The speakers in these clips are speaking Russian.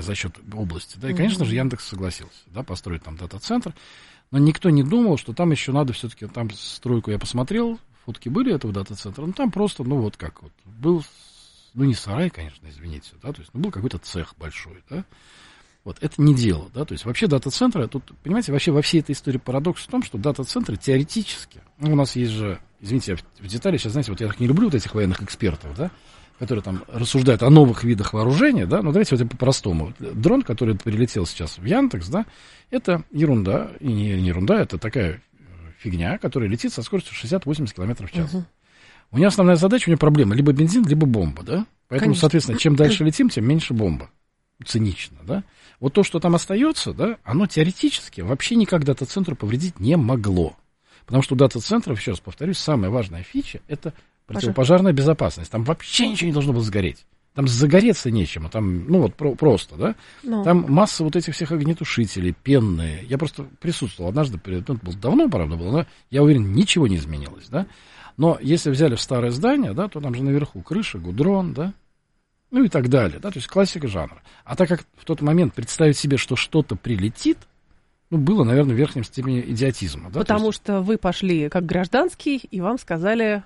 за счет области, да, и, конечно же, Яндекс согласился, да, построить там дата-центр, но никто не думал, что там еще надо все-таки, там стройку я посмотрел, фотки были этого дата-центра, но там просто, ну, вот как вот, был, ну, не сарай, конечно, извините, да, то есть, ну, был какой-то цех большой, да, вот, это не дело, да, то есть, вообще дата-центры, тут, понимаете, вообще во всей этой истории парадокс в том, что дата-центры теоретически, ну, у нас есть же, извините, я в детали сейчас, знаете, вот я так не люблю вот этих военных экспертов, да, которые там рассуждают о новых видах вооружения, да, но давайте вот по-простому. Дрон, который прилетел сейчас в Яндекс, да, это ерунда, и не ерунда, это такая фигня, которая летит со скоростью 60-80 км в час. У нее основная задача, у нее проблема, либо бензин, либо бомба, да, поэтому, конечно, соответственно, чем дальше летим, тем меньше бомба. Цинично, да. Вот то, что там остается, да, оно теоретически вообще никак дата-центру повредить не могло. Потому что у дата-центров, еще раз повторюсь, самая важная фича — это противопожарная безопасность. Там вообще ничего не должно было сгореть. Там загореться нечем. Там, ну вот, просто, да. Там масса вот этих всех огнетушителей, пенные. Я просто присутствовал однажды, это было давно, правда, было, но я уверен, ничего не изменилось, да. Но если взяли в старое здание, да, то там же наверху крыша, гудрон, да, ну и так далее, да, то есть классика жанра. А так как в тот момент представить себе, что что-то прилетит, ну, было, наверное, в верхнем степени идиотизма. Да? Потому что вы пошли как гражданский, и вам сказали...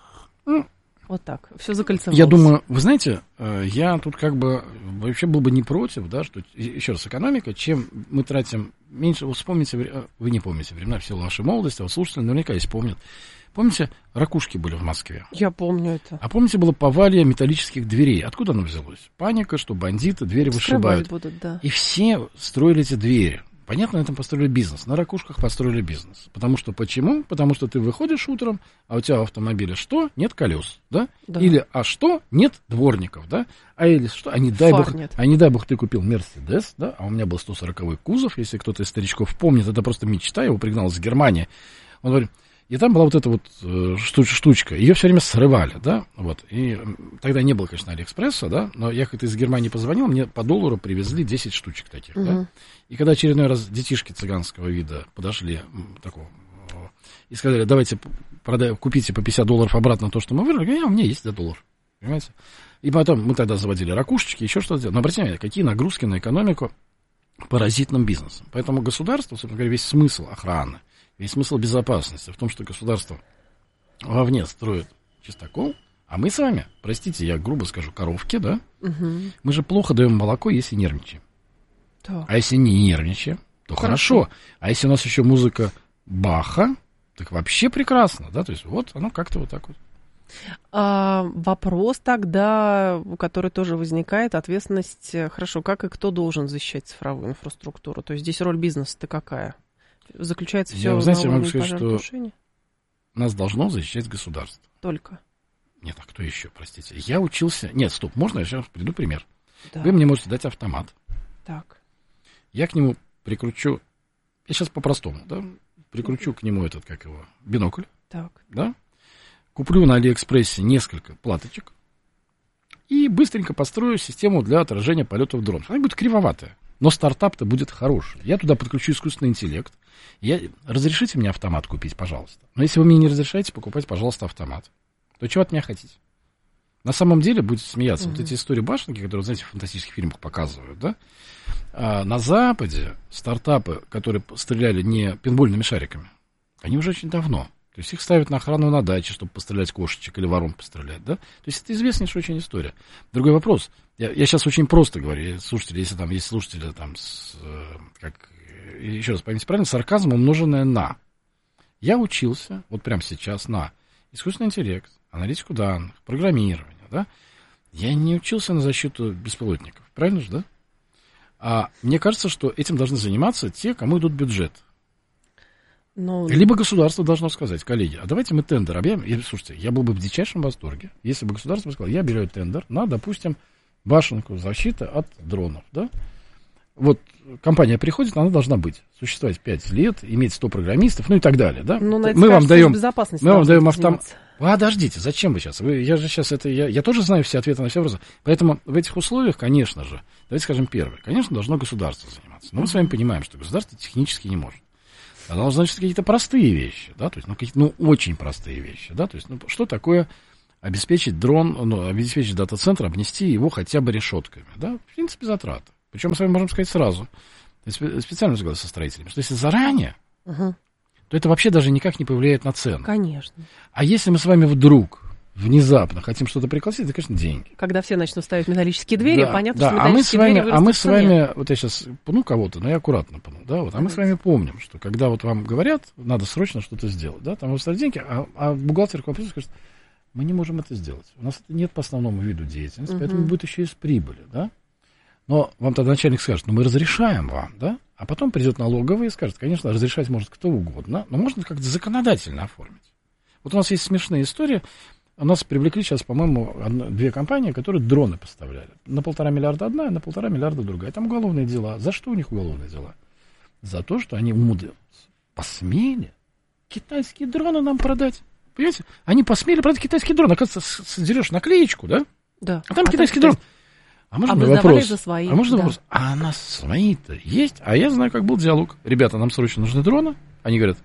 Вот так, все закольцевалось. Я думаю, вы знаете, я тут как бы вообще был бы не против, да, что, еще раз, экономика, чем мы тратим меньше, вы вспомните, вы не помните времена в силу вашей молодости, а вот слушатели наверняка есть помнят. Помните, ракушки были в Москве? Я помню это. А помните, было повалие металлических дверей? Откуда оно взялось? Паника, что бандиты двери вышибают. Будут, да. И все строили эти двери. Понятно, на этом построили бизнес. На ракушках построили бизнес. Потому что почему? Потому что ты выходишь утром, а у тебя в автомобиле что? Нет колес, да? Или а что? Нет дворников, да? А или что? А не дай бог ты купил Мерседес, да? А у меня был 140-й кузов, если кто-то из старичков помнит, это просто мечта, его пригнал из Германии. Он говорит, и там была вот эта вот штучка, ее все время срывали, да, вот, и тогда не было, конечно, Алиэкспресса, да, но я как-то из Германии позвонил, мне по $1 привезли 10 штучек таких, да, и когда очередной раз детишки цыганского вида подошли, такого, и сказали, давайте купите по $50 обратно то, что мы вырвали, у меня есть $1, понимаете, и потом мы тогда заводили ракушечки, еще что-то, но обратите внимание, какие нагрузки на экономику паразитным бизнесом, поэтому государство, собственно говоря, весь смысл охраны, весь смысл безопасности в том, что государство вовне строит чистокол, а мы с вами, простите, я грубо скажу, коровки, да? Мы же плохо даем молоко, если нервничаем. Так. А если не нервничаем, то хорошо. А если у нас еще музыка Баха, так вообще прекрасно, да? То есть вот оно как-то вот так вот. Вопрос тогда, который тоже возникает, ответственность, хорошо, как и кто должен защищать цифровую инфраструктуру? То есть здесь роль бизнеса-то какая? Заключается все в могу сказать, что нас должно защищать государство. Только? Нет, а кто еще, простите? Я учился... Нет, стоп, можно я сейчас приведу пример? Да. Вы мне можете дать автомат. Так. Я к нему прикручу... Я сейчас по-простому, да? Прикручу к нему бинокль. Так. Да? Куплю на Алиэкспрессе несколько платочек и быстренько построю систему для отражения полетов дронов. Она будет кривоватая. Но стартап-то будет хороший. Я туда подключу искусственный интеллект. Разрешите мне автомат купить, пожалуйста. Но если вы мне не разрешаете покупать, пожалуйста, автомат, то чего от меня хотите? На самом деле, будете смеяться, вот эти истории башенки, которые, знаете, в фантастических фильмах показывают, да? На Западе стартапы, которые стреляли не пейнтбольными шариками, они уже очень давно. То есть их ставят на охрану на даче, чтобы пострелять кошечек или ворон пострелять, да? То есть это известнейшая очень история. Другой вопрос. Я сейчас очень просто говорю. Слушатели, если там есть слушатели, там, еще раз поймите правильно, сарказм, умноженное на. Я учился, вот прямо сейчас, на искусственный интеллект, аналитику данных, программирование, да? Я не учился на защиту беспилотников, правильно же, да? А мне кажется, что этим должны заниматься те, кому идут бюджет. Либо государство должно сказать, коллеги, а давайте мы тендер объявим. И, слушайте, я был бы в дичайшем восторге, если бы государство сказало, я объявляю тендер на, допустим, башенку защиты от дронов, да? Вот компания приходит, она должна быть, существовать 5 лет, иметь 100 программистов, ну и так далее, да? Мы вам даем автомат. Подождите, зачем вы сейчас? Я тоже знаю все ответы на все вопросы. Поэтому в этих условиях, конечно же, давайте скажем первое, конечно, должно государство заниматься. Но мы с вами понимаем, что государство технически не может. Оно значит какие-то простые вещи, да, то есть, очень простые вещи, да, то есть, что такое обеспечить дрон, обеспечить дата-центр, обнести его хотя бы решетками, да, в принципе, затраты. Причем мы с вами можем сказать сразу. Я специально разговаривал со строителями, что если заранее, то это вообще даже никак не повлияет на цену. Конечно. А если мы с вами вдруг внезапно хотим что-то пригласить, это, конечно, деньги. Когда все начнут ставить металлические двери, понятно, что а металлические двери вырастут мы в с цене. вами, вот я сейчас пну кого-то, но я аккуратно пну, да, вот, а мы с вами помним, что когда вот вам говорят, надо срочно что-то сделать, да, там вы ставите деньги, а бухгалтер к вам придет и скажет, мы не можем это сделать, у нас это нет по основному виду деятельности, поэтому будет еще из прибыли, да. Но вам тогда начальник скажет, мы разрешаем вам, да, а потом придет налоговый и скажет, конечно, разрешать может кто угодно, но можно как-то законодательно оформить. Вот у нас есть смешная история. У нас привлекли сейчас, по-моему, 2 компании, которые дроны поставляли. На 1,5 миллиарда одна, на 1,5 миллиарда другая. Там уголовные дела. За что у них уголовные дела? За то, что они посмели китайские дроны нам продать. Понимаете? Они посмели продать китайский дрон. Оказывается, сдерешь наклеечку, да? Да. А там китайский дрон. А можно вы вопрос? За свои, вопрос? А у нас свои-то есть? А я знаю, как был диалог. Ребята, нам срочно нужны дроны. Они говорят,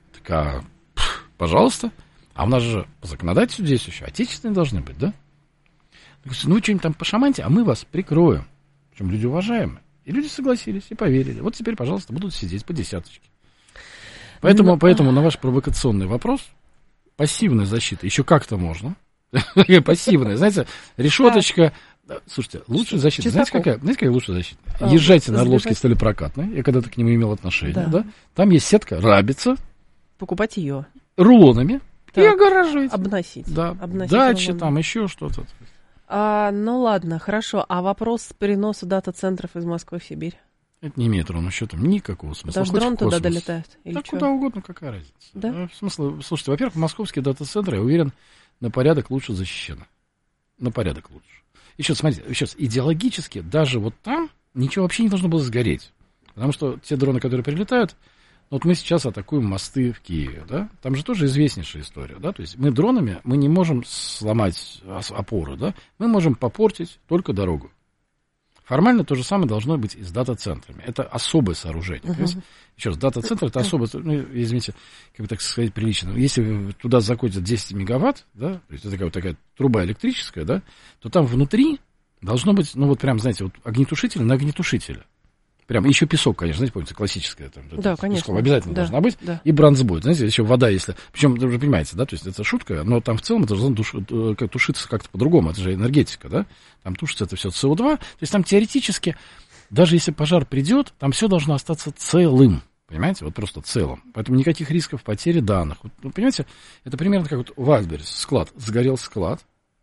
пожалуйста. А у нас же по законодательству здесь еще отечественные должны быть, да? Ну, вы что-нибудь там пошаманьте, а мы вас прикроем. Причем люди уважаемые. И люди согласились и поверили. Вот теперь, пожалуйста, будут сидеть по десяточке. Поэтому на ваш провокационный вопрос, пассивная защита еще как-то можно. Пассивная, знаете, решеточка. Слушайте, лучшая защита, знаете, какая лучшая защита? Езжайте на Орловский сталепрокатный, я когда-то к нему имел отношение, да? Там есть сетка рабица. Покупать ее. Рулонами. И огораживаете. Обносить. Да, дачи, там еще что-то. Ну ладно, хорошо. А вопрос переноса дата-центров из Москвы в Сибирь? Это не имеет ровным счетом никакого смысла. Потому что дрон туда долетает? Да куда угодно, какая разница. Да? Слушайте, во-первых, московские дата-центры, я уверен, на порядок лучше защищены. На порядок лучше. Еще, смотрите, идеологически, даже вот там ничего вообще не должно было сгореть. Потому что те дроны, которые прилетают, вот мы сейчас атакуем мосты в Киеве, да? Там же тоже известнейшая история, да? То есть мы дронами, мы не можем сломать опору, да? Мы можем попортить только дорогу. Формально то же самое должно быть и с дата-центрами. Это особое сооружение. Еще раз, дата-центр это особое, извините, как бы так сказать, прилично. Если туда заходит 10 мегаватт, да, то есть это такая труба электрическая, да, то там внутри должно быть, прям, знаете, вот огнетушитель на огнетушителе. Прям еще песок, конечно, знаете, помните, классическая там. Да, конечно. Песков обязательно должна быть. Да. И бронзбой. Знаете, еще вода, если. Причем, вы же понимаете, да, то есть это шутка, но там в целом это должно тушиться как-то по-другому. Это же энергетика, да. Там тушится это все СО2. То есть там теоретически, даже если пожар придет, там все должно остаться целым. Понимаете, вот просто целым. Поэтому никаких рисков потери данных. Вот, понимаете, это примерно как вот в Альберс склад. Сгорел склад.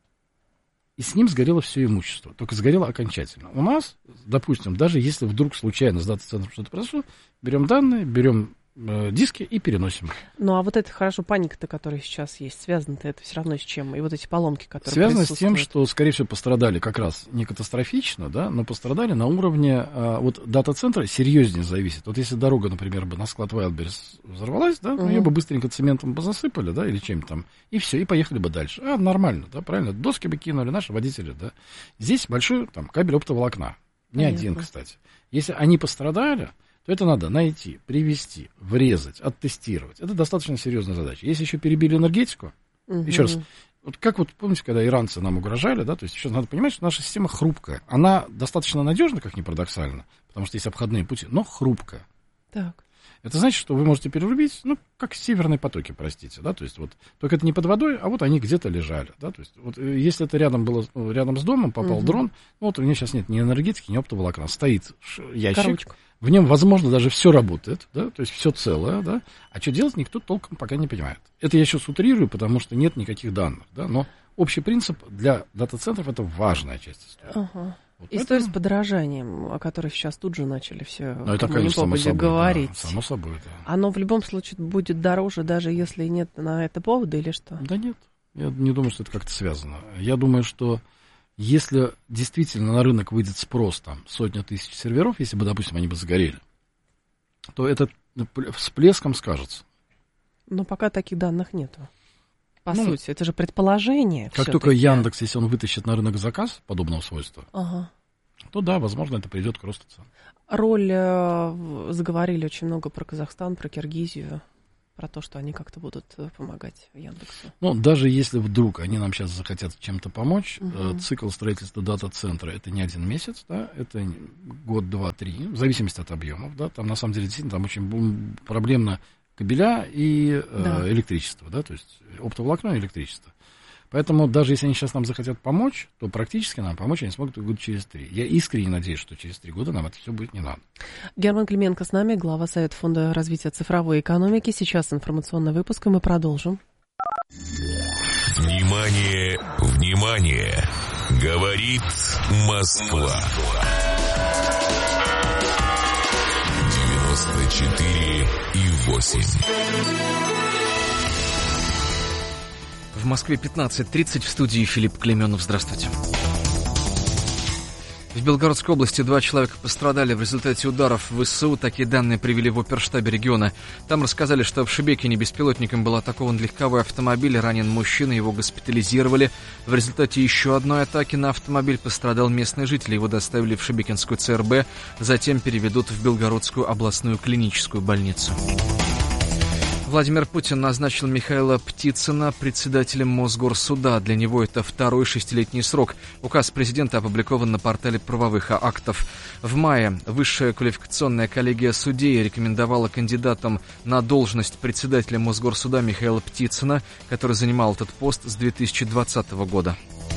И с ним сгорело все имущество. Только сгорело окончательно. У нас, допустим, даже если вдруг случайно с дата-центром что-то произошло, берем данные, берем диски и переносим. Ну, а вот это хорошо, паника-то, которая сейчас есть, связана-то это все равно с чем? И вот эти поломки, которые связано с тем, что, скорее всего, пострадали как раз не катастрофично, да, но пострадали на уровне, вот дата-центра серьезнее зависит. Вот если дорога, например, бы на склад Wildberries взорвалась, да, ее бы быстренько цементом бы засыпали, да, или чем-то там, и все, и поехали бы дальше. Нормально, да, правильно, доски бы кинули наши водители, да. Здесь большой там кабель оптоволокна, не один, кстати. Если они пострадали, то это надо найти, привезти, врезать, оттестировать. Это достаточно серьезная задача. Если еще перебили энергетику, еще раз, вот как вот помните, когда иранцы нам угрожали, да, то есть еще надо понимать, что наша система хрупкая. Она достаточно надежна, как ни парадоксально, потому что есть обходные пути, но хрупкая. Так. Это значит, что вы можете перерубить, как северные потоки, простите, да, то есть вот, только это не под водой, а вот они где-то лежали, да, то есть вот если это рядом было, рядом с домом попал дрон, вот у меня сейчас нет ни энергетики, ни оптоволокна, стоит ящик, коробочка. В нем, возможно, даже все работает, да, то есть все целое, да, а что делать, никто толком пока не понимает. Это я сейчас утрирую, потому что нет никаких данных, да, но общий принцип для дата-центров это важная часть истории. Вот история с подорожанием, о которой сейчас тут же начали все это, конечно, само собой, говорить. Да, само собой, да. Оно в любом случае будет дороже, даже если нет на это повода или что? Да нет, я не думаю, что это как-то связано. Я думаю, что если действительно на рынок выйдет спрос, там, 100 тысяч серверов, если бы, допустим, они бы загорели, то это всплеском скажется. Но пока таких данных нету. По сути, это же предположение. Как только Яндекс, если он вытащит на рынок заказ подобного свойства, то да, возможно, это придет к росту цен. Роль, заговорили очень много про Казахстан, про Киргизию. про то, что они как-то будут помогать Яндексу? Ну, даже если вдруг они нам сейчас захотят чем-то помочь, цикл строительства дата-центра — это не 1 месяц, да, это год, 2, 3, в зависимости от объемов, да, там на самом деле действительно там очень проблемно кабеля и электричество, да, то есть оптоволокно и электричество. Поэтому даже если они сейчас нам захотят помочь, то практически нам помочь они смогут года через 3. Я искренне надеюсь, что через 3 года нам это все будет не надо. Герман Клименко с нами, глава Совета фонда развития цифровой экономики. Сейчас информационный выпуск, и мы продолжим. Внимание, внимание! Говорит Москва. 94,8. В Москве 15:30, в студии Филипп Клеменов. Здравствуйте. В Белгородской области 2 человека пострадали в результате ударов в ВСУ. Такие данные привели в оперштабе региона. Там рассказали, что в Шебекине беспилотником был атакован легковой автомобиль, ранен мужчина, его госпитализировали. В результате еще одной атаки на автомобиль пострадал местный житель. Его доставили в Шебекинскую ЦРБ, затем переведут в Белгородскую областную клиническую больницу. Владимир Путин назначил Михаила Птицына председателем Мосгорсуда. Для него это 2-й 6-летний срок. Указ президента опубликован на портале правовых актов. В мае Высшая квалификационная коллегия судей рекомендовала кандидатам на должность председателя Мосгорсуда Михаила Птицына, который занимал этот пост с 2020 года.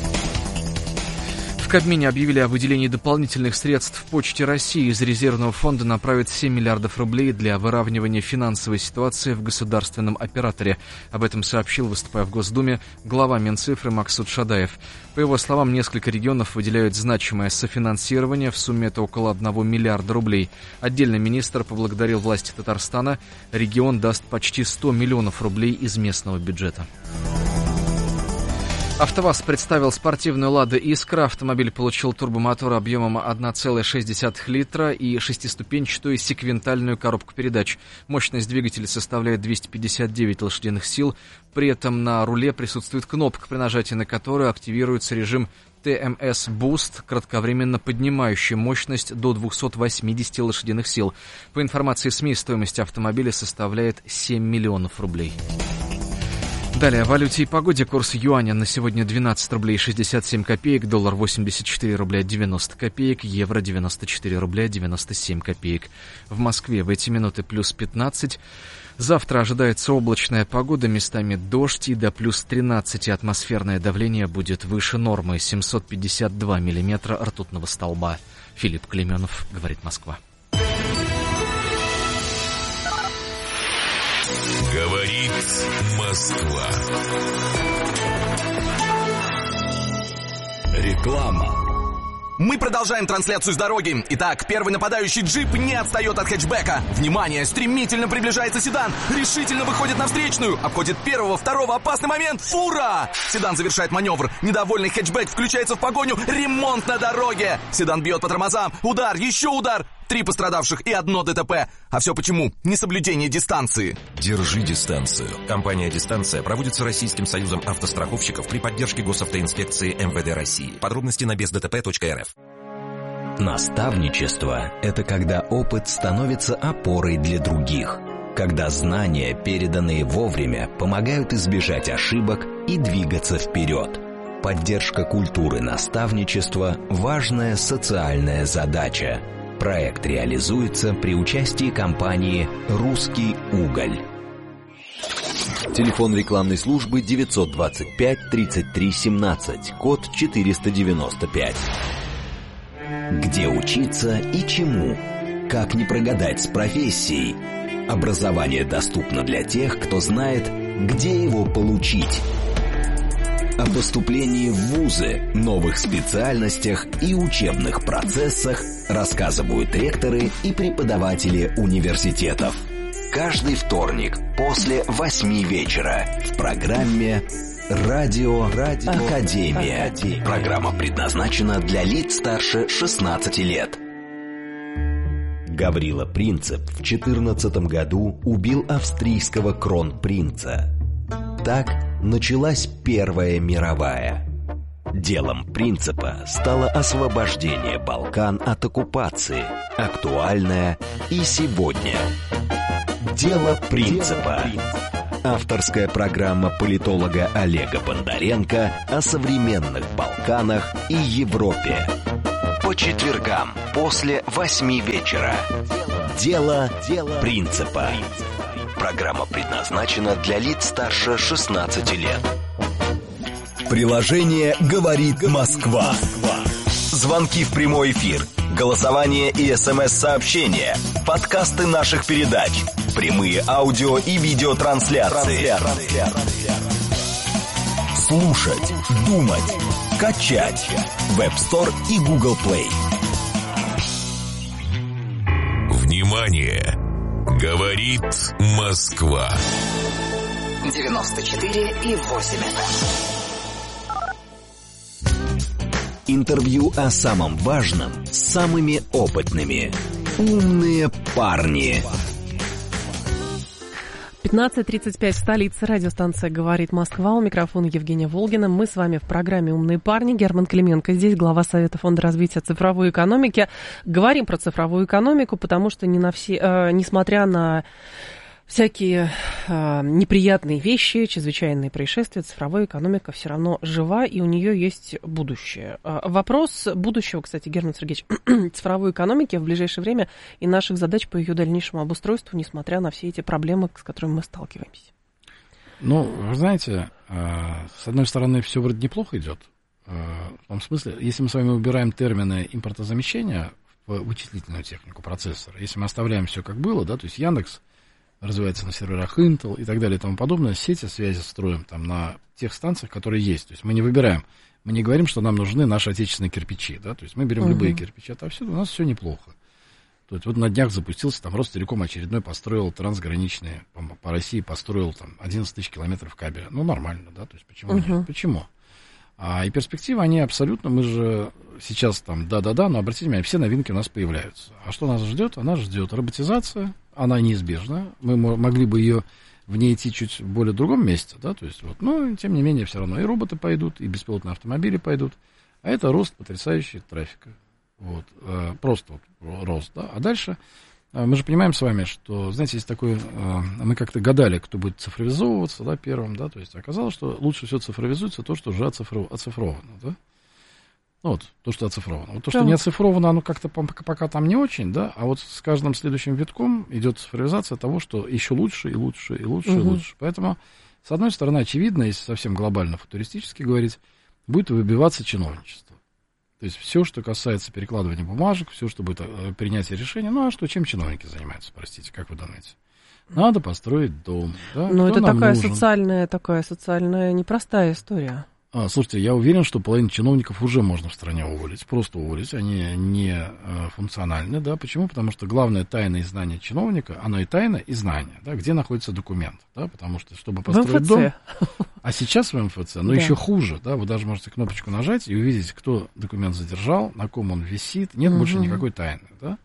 В Кабмине объявили о выделении дополнительных средств Почте России. Из резервного фонда направят 7 миллиардов рублей для выравнивания финансовой ситуации в государственном операторе. Об этом сообщил, выступая в Госдуме, глава Минцифры Максут Шадаев. По его словам, несколько регионов выделяют значимое софинансирование. В сумме это около 1 миллиарда рублей. Отдельно министр поблагодарил власти Татарстана. Регион даст почти 100 миллионов рублей из местного бюджета. АвтоВАЗ представил спортивную «Лада Искра». Автомобиль получил турбомотор объемом 1,6 литра и 6-ступенчатую секвентальную коробку передач. Мощность двигателя составляет 259 лошадиных сил. При этом на руле присутствует кнопка, при нажатии на которую активируется режим ТМС Boost, кратковременно поднимающий мощность до 280 лошадиных сил. По информации СМИ, стоимость автомобиля составляет 7 миллионов рублей. Далее о валюте и погоде. Курс юаня на сегодня 12 рублей 67 копеек, доллар 84 рубля 90 копеек, евро 94 рубля 97 копеек. В Москве в эти минуты плюс 15. Завтра ожидается облачная погода, местами дождь, и до плюс 13 атмосферное давление будет выше нормы, 752 миллиметра ртутного столба. Филипп Клеменов, говорит Москва. Говорит Москва. Реклама. Мы продолжаем трансляцию с дороги. Итак, первый нападающий джип не отстает от хэтчбека. Внимание, стремительно приближается седан. Решительно выходит на встречную. Обходит первого, второго, опасный момент. Фура! Седан завершает маневр. Недовольный хэтчбек включается в погоню. Ремонт на дороге. Седан бьет по тормозам. Удар, еще удар. 3 пострадавших и 1 ДТП. А все почему? Несоблюдение дистанции. Держи дистанцию. Компания «Дистанция» проводится Российским союзом автостраховщиков при поддержке госавтоинспекции МВД России. Подробности на бездтп.рф. Наставничество – это когда опыт становится опорой для других. Когда знания, переданные вовремя, помогают избежать ошибок и двигаться вперед. Поддержка культуры наставничества – важная социальная задача. Проект реализуется при участии компании «Русский уголь». Телефон рекламной службы 925 33 17, код 495. Где учиться и чему? Как не прогадать с профессией? Образование доступно для тех, кто знает, где его получить. О поступлении в вузы, новых специальностях и учебных процессах рассказывают ректоры и преподаватели университетов. Каждый вторник после 8 вечера в программе «Радио Академия». Программа предназначена для лиц старше 16 лет. Гаврила Принцип в 14 году убил австрийского кронпринца. Так началась Первая мировая. Делом Принципа стало освобождение Балкан от оккупации, актуальное и сегодня. Дело принципа. Авторская программа политолога Олега Бондаренко о современных Балканах и Европе. По четвергам после 8 вечера. Дело принципа. Программа предназначена для лиц старше 16 лет. Приложение «Говорит Москва». Звонки в прямой эфир, голосование и СМС-сообщения, подкасты наших передач, прямые аудио и видеотрансляции. Слушать, думать, качать. Web Store и Google Play. Внимание! Говорит Москва. 94,8. Интервью о самом важном с самыми опытными. Умные парни. 15:35 в столице. Радиостанция «Говорит Москва». У микрофона Евгения Волгина. Мы с вами в программе «Умные парни». Герман Клименко здесь, глава Совета фонда развития цифровой экономики. Говорим про цифровую экономику, потому что несмотря на всякие неприятные вещи, чрезвычайные происшествия, цифровая экономика все равно жива, и у нее есть будущее. Вопрос будущего, кстати, Герман Сергеевич, цифровой экономики в ближайшее время и наших задач по ее дальнейшему обустройству, несмотря на все эти проблемы, с которыми мы сталкиваемся. Ну, вы знаете, с одной стороны, все вроде неплохо идет. В том смысле, если мы с вами убираем термины импортозамещения в вычислительную технику процессора, если мы оставляем все как было, да, то есть Яндекс развивается на серверах Intel и так далее и тому подобное, сети связи строим там на тех станциях, которые есть. То есть мы не выбираем, мы не говорим, что нам нужны наши отечественные кирпичи, да, то есть мы берем любые кирпичи отовсюду, у нас все неплохо. То есть вот на днях запустился, там Ростелеком очередной построил трансграничные, по России построил там 11 тысяч километров кабеля. Ну, нормально, да, то есть почему нет? Почему? И перспективы, они абсолютно, мы же сейчас там, да-да-да, но обратите внимание, все новинки у нас появляются. А что нас ждет? Нас ждет роботизация, она неизбежна, мы могли бы ее в ней идти чуть в более другом месте, да, то есть вот, но тем не менее все равно и роботы пойдут, и беспилотные автомобили пойдут, а это рост потрясающий трафика, вот, просто вот рост, да, а дальше мы же понимаем с вами, что, знаете, есть такое, мы как-то гадали, кто будет цифровизовываться, да, первым, да, то есть оказалось, что лучше всего цифровизуется то, что уже оцифровано, да, ну, вот, то, что оцифровано. Вот то, что не оцифровано, оно как-то пока там не очень, да, а вот с каждым следующим витком идет цифровизация того, что еще лучше и лучше и лучше и лучше. Поэтому, с одной стороны, очевидно, если совсем глобально футуристически говорить, будет выбиваться чиновничество. То есть все, что касается перекладывания бумажек, все, что будет принятие решений, ну, а что, чем чиновники занимаются, простите, как вы думаете? Надо построить дом, да? Но это такая социальная непростая история. Слушайте, я уверен, что половину чиновников уже можно в стране уволить, просто уволить, они не функциональны, да, почему? Потому что главное тайна и знание чиновника, оно и тайна, и знание, да, где находится документ, да, потому что, чтобы построить дом, а сейчас в МФЦ, но еще хуже, да, вы даже можете кнопочку нажать и увидеть, кто документ задержал, на ком он висит, нет больше никакой тайны, да.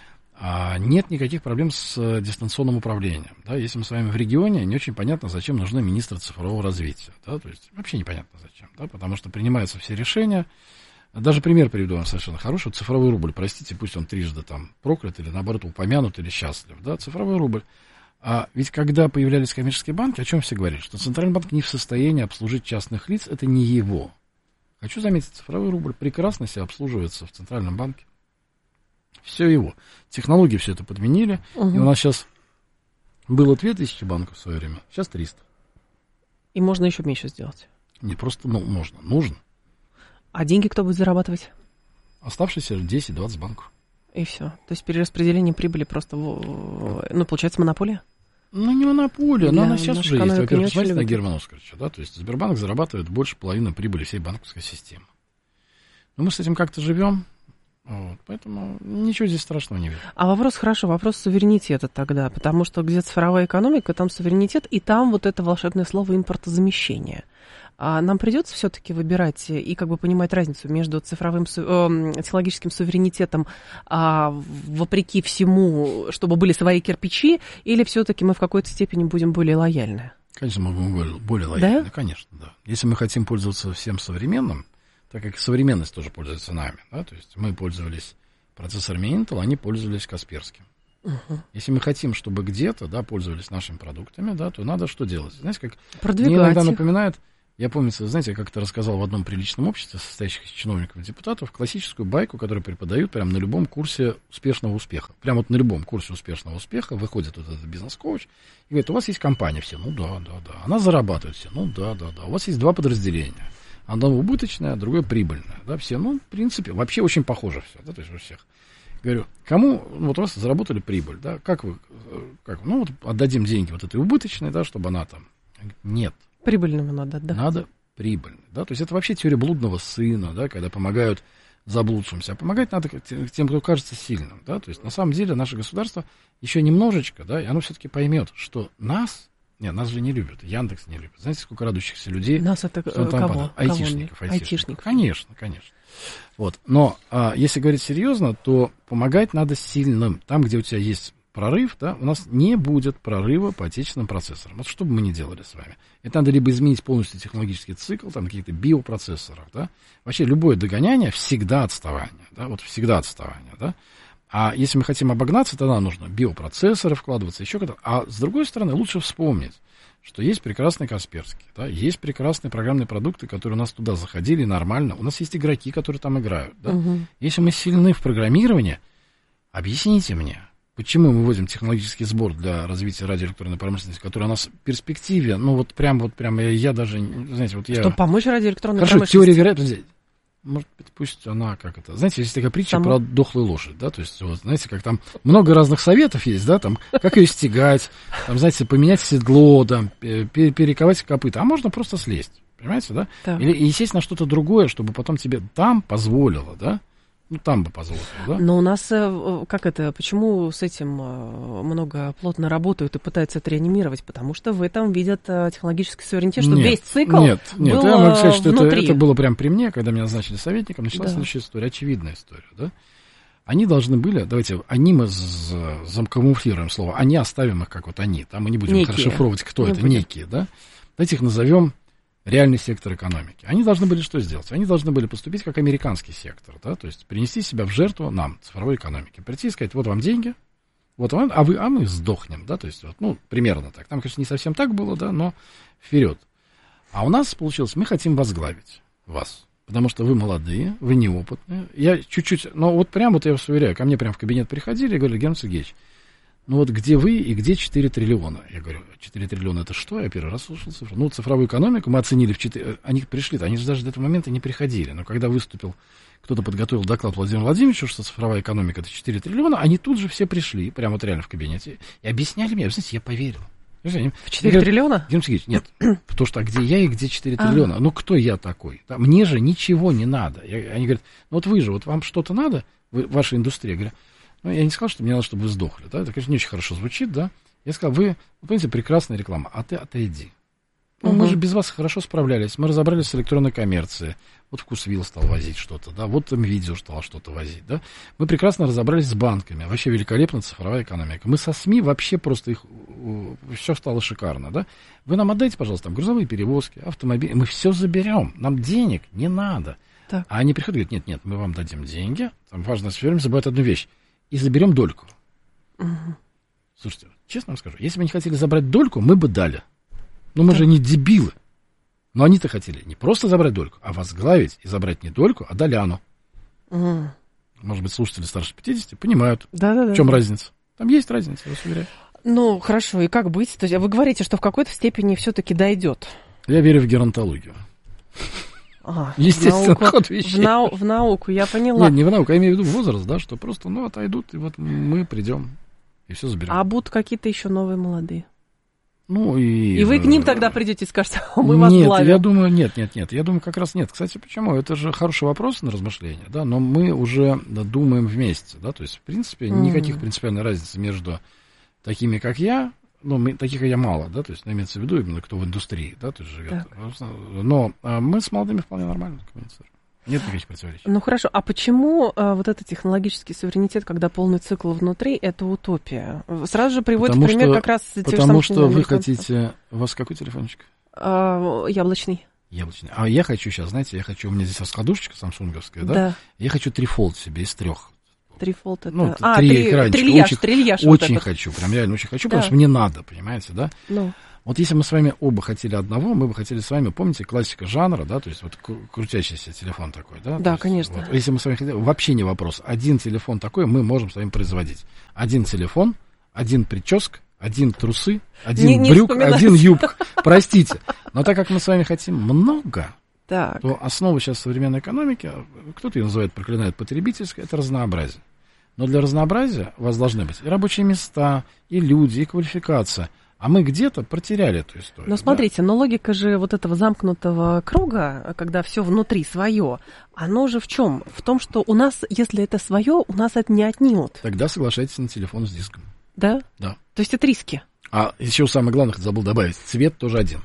Нет никаких проблем с дистанционным управлением. Да? Если мы с вами в регионе, не очень понятно, зачем нужны министры цифрового развития. Да? То есть вообще непонятно зачем. Да? Потому что принимаются все решения. Даже пример приведу вам совершенно хороший. Цифровой рубль, простите, пусть он трижды там проклят или наоборот упомянут или счастлив. Да? Цифровой рубль. Ведь когда появлялись коммерческие банки, о чем все говорили? Что Центральный банк не в состоянии обслужить частных лиц, это не его. Хочу заметить, цифровой рубль прекрасно себя обслуживается в Центральном банке. Все его. Технологии все это подменили. И у нас сейчас было 2000 банков в свое время, сейчас 300. И можно еще меньше сделать? Не просто, можно, нужно. А деньги кто будет зарабатывать? Оставшиеся 10-20 банков. И все. То есть перераспределение прибыли просто, получается, монополия? Ну, не монополия, но она сейчас уже есть. Во-первых, посмотрите на Германа Оскаровича, да, то есть Сбербанк зарабатывает больше половины прибыли всей банковской системы. Но мы с этим как-то живем. Вот, поэтому ничего здесь страшного не вижу. А вопрос суверенитета тогда, потому что где цифровая экономика, там суверенитет, и там вот это волшебное слово импортозамещение. А нам придется все-таки выбирать и как бы понимать разницу между цифровым технологическим суверенитетом, вопреки всему, чтобы были свои кирпичи, или все-таки мы в какой-то степени будем более лояльны? Конечно, мы будем более лояльны, да? Конечно, да. Если мы хотим пользоваться всем современным, так как современность тоже пользуется нами, да, то есть мы пользовались процессорами Intel, они пользовались Касперским. Если мы хотим, чтобы где-то, да, пользовались нашими продуктами, да, то надо что делать? Знаете, как Продвигать мне иногда их. напоминает, я помню, знаете, я как-то рассказал в одном приличном обществе, состоящих из чиновников и депутатов, классическую байку, которую преподают прямо на любом курсе успешного успеха. Прямо вот на любом курсе успешного успеха выходит вот этот бизнес-коуч и говорит, у вас есть компания все, ну да. Она зарабатывает все, ну да. У вас есть 2 подразделения. Одно убыточное, а другое прибыльное. Да, все, ну, в принципе, вообще очень похоже все, да, то есть у всех. Говорю, кому, вот у вас заработали прибыль, да, как, ну, вот отдадим деньги вот этой убыточной, да, чтобы она там, нет. Прибыльными надо отдать. Надо прибыльно, да, то есть это вообще теория блудного сына, да, когда помогают заблудшимся, а помогать надо тем, кто кажется сильным, да, то есть на самом деле наше государство еще немножечко, да, и оно все-таки поймет, что нас же не любят, Яндекс не любит, знаете, сколько радующихся людей. Нас это кого? Айтишников. Айтишников. Конечно. Вот, но если говорить серьезно, то помогать надо сильным, там, где у тебя есть прорыв, да, у нас не будет прорыва по отечественным процессорам. Вот что бы мы ни делали с вами. Это надо либо изменить полностью технологический цикл, там каких-то биопроцессоров, да. Вообще любое догоняние всегда отставание, да, вот всегда отставание, да. А если мы хотим обогнаться, тогда нужно биопроцессоры вкладываться, еще когда-то. А с другой стороны, лучше вспомнить, что есть прекрасный Касперский, да, есть прекрасные программные продукты, которые у нас туда заходили нормально. У нас есть игроки, которые там играют, да. Если мы сильны в программировании, объясните мне, почему мы вводим технологический сбор для развития радиоэлектронной промышленности, который у нас в перспективе, ну вот прям я даже, знаете, вот я... Чтобы помочь радиоэлектронной промышленности. промышленности. Теория вероятности, может быть, пусть она как это... Знаете, есть такая притча про дохлую лошадь, да, то есть, вот, знаете, как там много разных советов есть, да, там, как ее стягать, там, знаете, поменять седло, там, перековать копыта, а можно просто слезть, понимаете, да? Так. Или сесть на что-то другое, чтобы потом тебе там позволило, да? Ну, там бы позволило, да? Но у нас, почему с этим много плотно работают и пытаются это реанимировать? Потому что в этом видят технологический суверенитет, что весь цикл Нет, был я могу сказать, что внутри. это было прям при мне, когда меня назначили советником, началась следующая история, очевидная история, да? Они должны были, давайте, мы закамуфлируем слово, они оставим их как вот они, там мы не будем расшифровывать, кто это, некие, да? Давайте их назовем реальный сектор экономики. Они должны были что сделать? Они должны были поступить как американский сектор, да, то есть принести себя в жертву нам, цифровой экономике. Прийти и сказать, вот вам деньги, вот вам, а мы сдохнем, да, то есть, вот, ну, примерно так. Там, конечно, не совсем так было, да, но вперед. А у нас получилось, мы хотим возглавить вас, потому что вы молодые, вы неопытные. Я чуть-чуть, но вот прям вот я вас уверяю, ко мне прям в кабинет приходили и говорили, Герман Сергеевич, ну вот где вы и где 4 триллиона? Я говорю, 4 триллиона это что? Я первый раз слышал цифру. Ну, цифровую экономику мы оценили в 4... Они пришли, они же даже до этого момента не приходили. Но когда выступил, кто-то подготовил доклад Владимиру Владимировичу, что цифровая экономика это 4 триллиона, они тут же все пришли, прямо вот реально в кабинете, и объясняли мне. Вы знаете, я поверил. В 4 триллиона? Герман Сергеевич, нет. Потому что где я и где 4 триллиона? Ну, кто я такой? Да, мне же ничего не надо. Они говорят, ну вот вы же, вот вам что-то надо, ваша индустрия. Я говорю, ну, я не сказал, что мне надо, чтобы вы сдохли, да, это, конечно, не очень хорошо звучит, да. Я сказал, вы понимаете, прекрасная реклама, а ты отойди. Ну, мы же без вас хорошо справлялись, мы разобрались с электронной коммерцией, вот Вкусвилл стал возить что-то, да, вот МВидео стал что-то возить, да. Мы прекрасно разобрались с банками, вообще великолепная цифровая экономика. Мы со СМИ вообще просто все стало шикарно, да. Вы нам отдайте, пожалуйста, там, грузовые перевозки, автомобили, мы все заберем, нам денег не надо. Так. А они приходят и говорят, нет, мы вам дадим деньги, там важно, все время забывают одну вещь. И заберем дольку. Слушайте, честно вам скажу, если бы они хотели забрать дольку, мы бы дали. Но мы же не дебилы. Но они-то хотели не просто забрать дольку, а возглавить и забрать не дольку, а доляну. Может быть, слушатели старше 50 понимают, в чем разница. Там есть разница, я вас уверяю. Ну, хорошо, и как быть? То есть вы говорите, что в какой-то степени все-таки дойдет. Я верю в геронтологию. Естественно, ход вещей. В науку, я поняла. Нет, не в науку, я имею в виду возраст, да, что просто, отойдут, и вот мы придем, и все заберем. А будут какие-то еще новые молодые? Ну, и вы к ним тогда придете и скажете, мы вас главим. Нет, я думаю, нет, я думаю, как раз нет. Кстати, почему? Это же хороший вопрос на размышление, да, но мы уже думаем вместе, да, то есть, в принципе, никаких принципиальной разницы между такими, как я, таких я мало, да, то есть, имеется в виду именно кто в индустрии, да, то есть живет. Так. Но мы с молодыми вполне нормально коммуницируем. Нет никаких противоречий. Ну хорошо, а почему вот этот технологический суверенитет, когда полный цикл внутри, это утопия? Сразу же приводит в пример как раз тех самых... Потому что вы хотите... У вас какой телефончик? Яблочный. Яблочный. А я хочу сейчас, знаете, у меня здесь раскладушечка самсунговская, да? Я хочу 3 Fold себе из 3. Трифолд это... Ну, три экранчика. Трильяж. Очень хочу, прям реально очень хочу, потому что мне надо, понимаете, да? Ну. Вот если мы с вами оба хотели одного, мы бы хотели с вами, помните, классика жанра, да, то есть вот крутящийся телефон такой, да? Да, есть, конечно. Вот, если мы с вами хотели, вообще не вопрос. Один телефон такой мы можем с вами производить. Один телефон, один прическа, один трусы, один брюк, один юбка. Простите. Но так как мы с вами хотим много, так, то основа сейчас современной экономики, кто-то ее называет, проклинает потребительской, это разнообразие. Но для разнообразия у вас должны быть и рабочие места, и люди, и квалификация. А мы где-то потеряли эту историю. Но смотрите, но логика же вот этого замкнутого круга, когда все внутри свое, оно же в чем? В том, что у нас, если это свое, у нас это не отнимут. Тогда соглашайтесь на телефон с диском. Да? Да. То есть это риски. А еще самое главное, забыл добавить, цвет тоже один.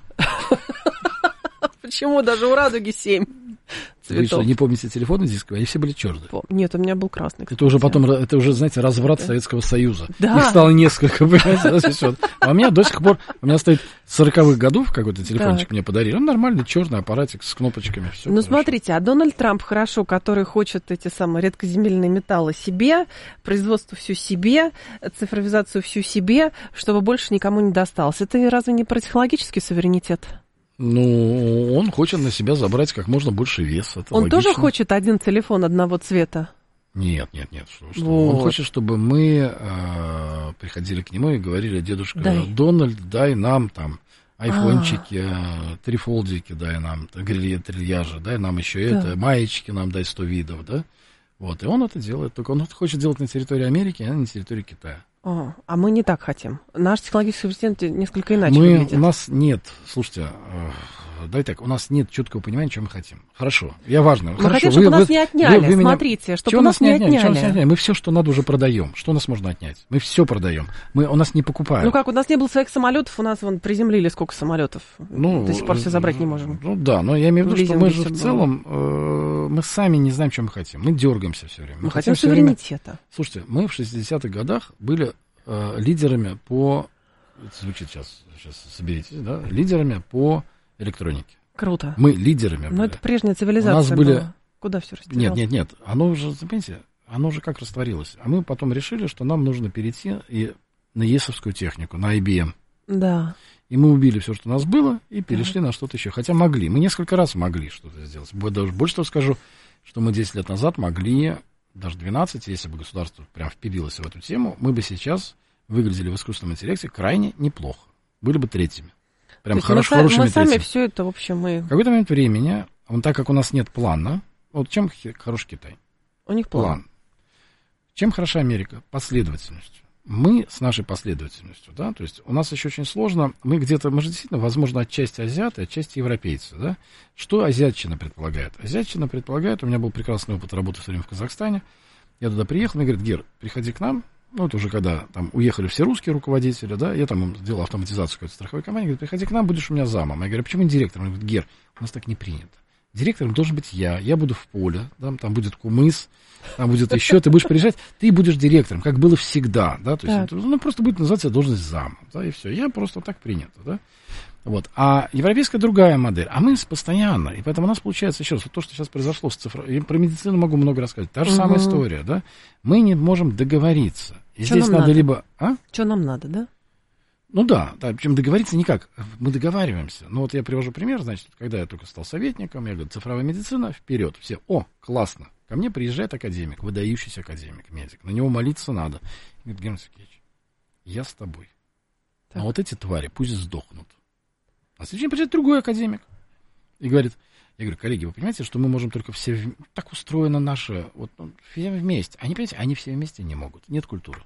Почему? Даже у «Радуги» 7 цветов. Вы что, не помните телефоны дисковые? Они все были черные. Нет, у меня был красный. Это уже потом, это уже, знаете, разврат Советского Союза. Да. Их стало несколько, понимаете? А у меня до сих пор, у меня стоит 40-х годов какой-то телефончик мне подарили. Он нормальный черный аппаратик с кнопочками. Все ну, хорошо. смотрите, а Дональд Трамп, хорошо, который хочет эти самые редкоземельные металлы себе, производство всю себе, цифровизацию всю себе, чтобы больше никому не досталось. Это разве не про технологический суверенитет? Ну, он хочет на себя забрать как можно больше веса. Это он логично. тоже хочет один телефон одного цвета? Нет. Что. Вот. Он хочет, чтобы мы приходили к нему и говорили: дедушка Дональд, дай нам там айфончики, трифолдики, дай нам, трильяжи, дай нам еще это, маечки нам дай 100 видов, да? Вот, и он это делает. Только он хочет делать на территории Америки, а не на территории Китая. А мы не так хотим. Наш технологический президент несколько иначе выглядит. У нас нет, слушайте, давай так, у нас нет четкого понимания, что мы хотим. Хорошо, важно. Мы хотим, чтобы нас не отняли, смотрите, чтобы нас не отняли. Мы все, что надо, уже продаем. Что у нас можно отнять? Мы все продаем. У нас не покупают. Ну как, у нас не было своих самолетов, у нас приземлили сколько самолетов. До сих пор все забрать не можем. Ну да, но я имею в виду, что мы же в целом, мы сами не знаем, что мы хотим. Мы дергаемся все время. Мы хотим суверенитета. Слушайте, мы в 60-х годах были лидерами по... Это звучит сейчас соберитесь, да? Лидерами по электронике. Круто. Мы лидерами были. Но это прежняя цивилизация у нас были... была. Куда все растворилось? Нет. Оно уже, понимаете, оно уже как растворилось. А мы потом решили, что нам нужно перейти и на ЕСовскую технику, на IBM. Да. И мы убили все, что у нас было, и перешли на что-то еще. Хотя могли. Мы несколько раз могли что-то сделать. Даже больше того скажу, что мы 10 лет назад могли, даже 12, если бы государство прям впилилось в эту тему, мы бы сейчас выглядели в искусственном интеллекте крайне неплохо. Были бы третьими. Прям хорошими третьими. Мы сами все это, в общем, мы... В какой-то момент времени, так как у нас нет плана, вот чем хорош Китай? У них план. Чем хороша Америка? Последовательностью. Мы с нашей последовательностью, да, то есть у нас еще очень сложно, мы же действительно, возможно, отчасти азиаты, отчасти европейцы, да. Что азиатчина предполагает? Азиатчина предполагает, у меня был прекрасный опыт работы все время в Казахстане, я туда приехал, и говорит: Гер, приходи к нам, это уже когда там уехали все русские руководители, да, я там сделал автоматизацию какой-то страховой компании, говорит: приходи к нам, будешь у меня замом. Я говорю: а почему не директором? Он говорит: Гер, у нас так не принято. Директором должен быть я буду в поле, да, там будет кумыс, там будет еще, ты будешь приезжать, ты будешь директором, как было всегда, да, то есть, просто будет называться должность зама, да, и все, я просто так принято, да, вот, а европейская другая модель, а мы постоянно, и поэтому у нас получается, еще раз, вот то, что сейчас произошло с цифровой, про медицину могу много рассказать, та же самая история, да, мы не можем договориться, и здесь надо либо, Что нам надо, да? Ну да, причем договориться никак, мы договариваемся. Ну вот я привожу пример, значит, когда я только стал советником, я говорю: цифровая медицина, вперед, все, классно, ко мне приезжает академик, выдающийся академик, медик, на него молиться надо. Говорит: Герман Сергеевич, я с тобой, но вот эти твари пусть сдохнут. А следующий приезжает другой академик и говорит: я говорю: коллеги, вы понимаете, что мы можем только все, так устроено наше, вот все вместе, они, понимаете, они все вместе не могут, нет культуры.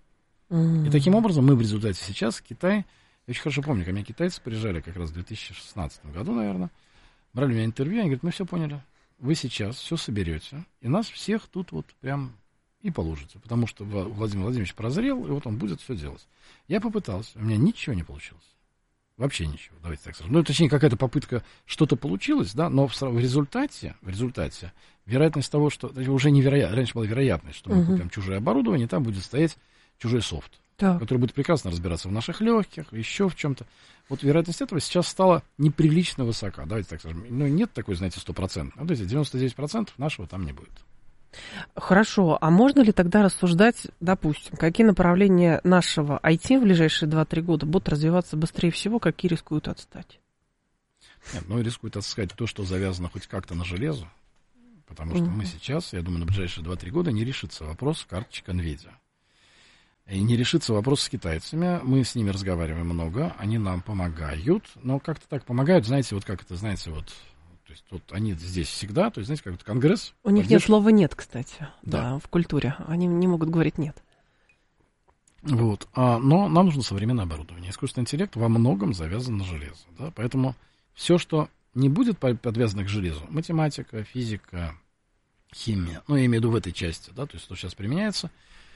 И таким образом мы в результате сейчас Китай, я очень хорошо помню, ко мне китайцы приезжали как раз в 2016 году, наверное, брали у меня интервью, они говорят: мы все поняли, вы сейчас все соберете, и нас всех тут вот прям и положите, потому что Владимир Владимирович прозрел, и вот он будет все делать. Я попытался, у меня ничего не получилось. Вообще ничего, давайте так скажем. Ну, точнее, какая-то попытка, что-то получилось, да, но в результате вероятность того, что уже невероятно, раньше была вероятность, что мы купим чужое оборудование, и там будет стоять чужой софт, который будет прекрасно разбираться в наших легких, еще в чем-то. Вот вероятность этого сейчас стала неприлично высока. Давайте так скажем. Ну, нет такой, знаете, 100%. Вот эти 99% нашего там не будет. Хорошо, а можно ли тогда рассуждать, допустим, какие направления нашего IT в ближайшие 2-3 года будут развиваться быстрее всего, какие рискуют отстать? Нет, рискует отстать то, что завязано хоть как-то на железо, потому что мы сейчас, я думаю, на ближайшие 2-3 года не решится вопрос карточек NVIDIA. И не решится вопрос с китайцами. Мы с ними разговариваем много, они нам помогают, но как-то так помогают, знаете, вот как это, знаете, вот, то есть вот они здесь всегда, то есть, знаете, как вот Конгресс. У них нет слова «нет», кстати, да, в культуре. Они не могут говорить «нет». Вот, но нам нужно современное оборудование. Искусственный интеллект во многом завязан на железо, да, поэтому все, что не будет подвязано к железу, математика, физика, химия, я имею в виду в этой части, да, то есть что сейчас применяется,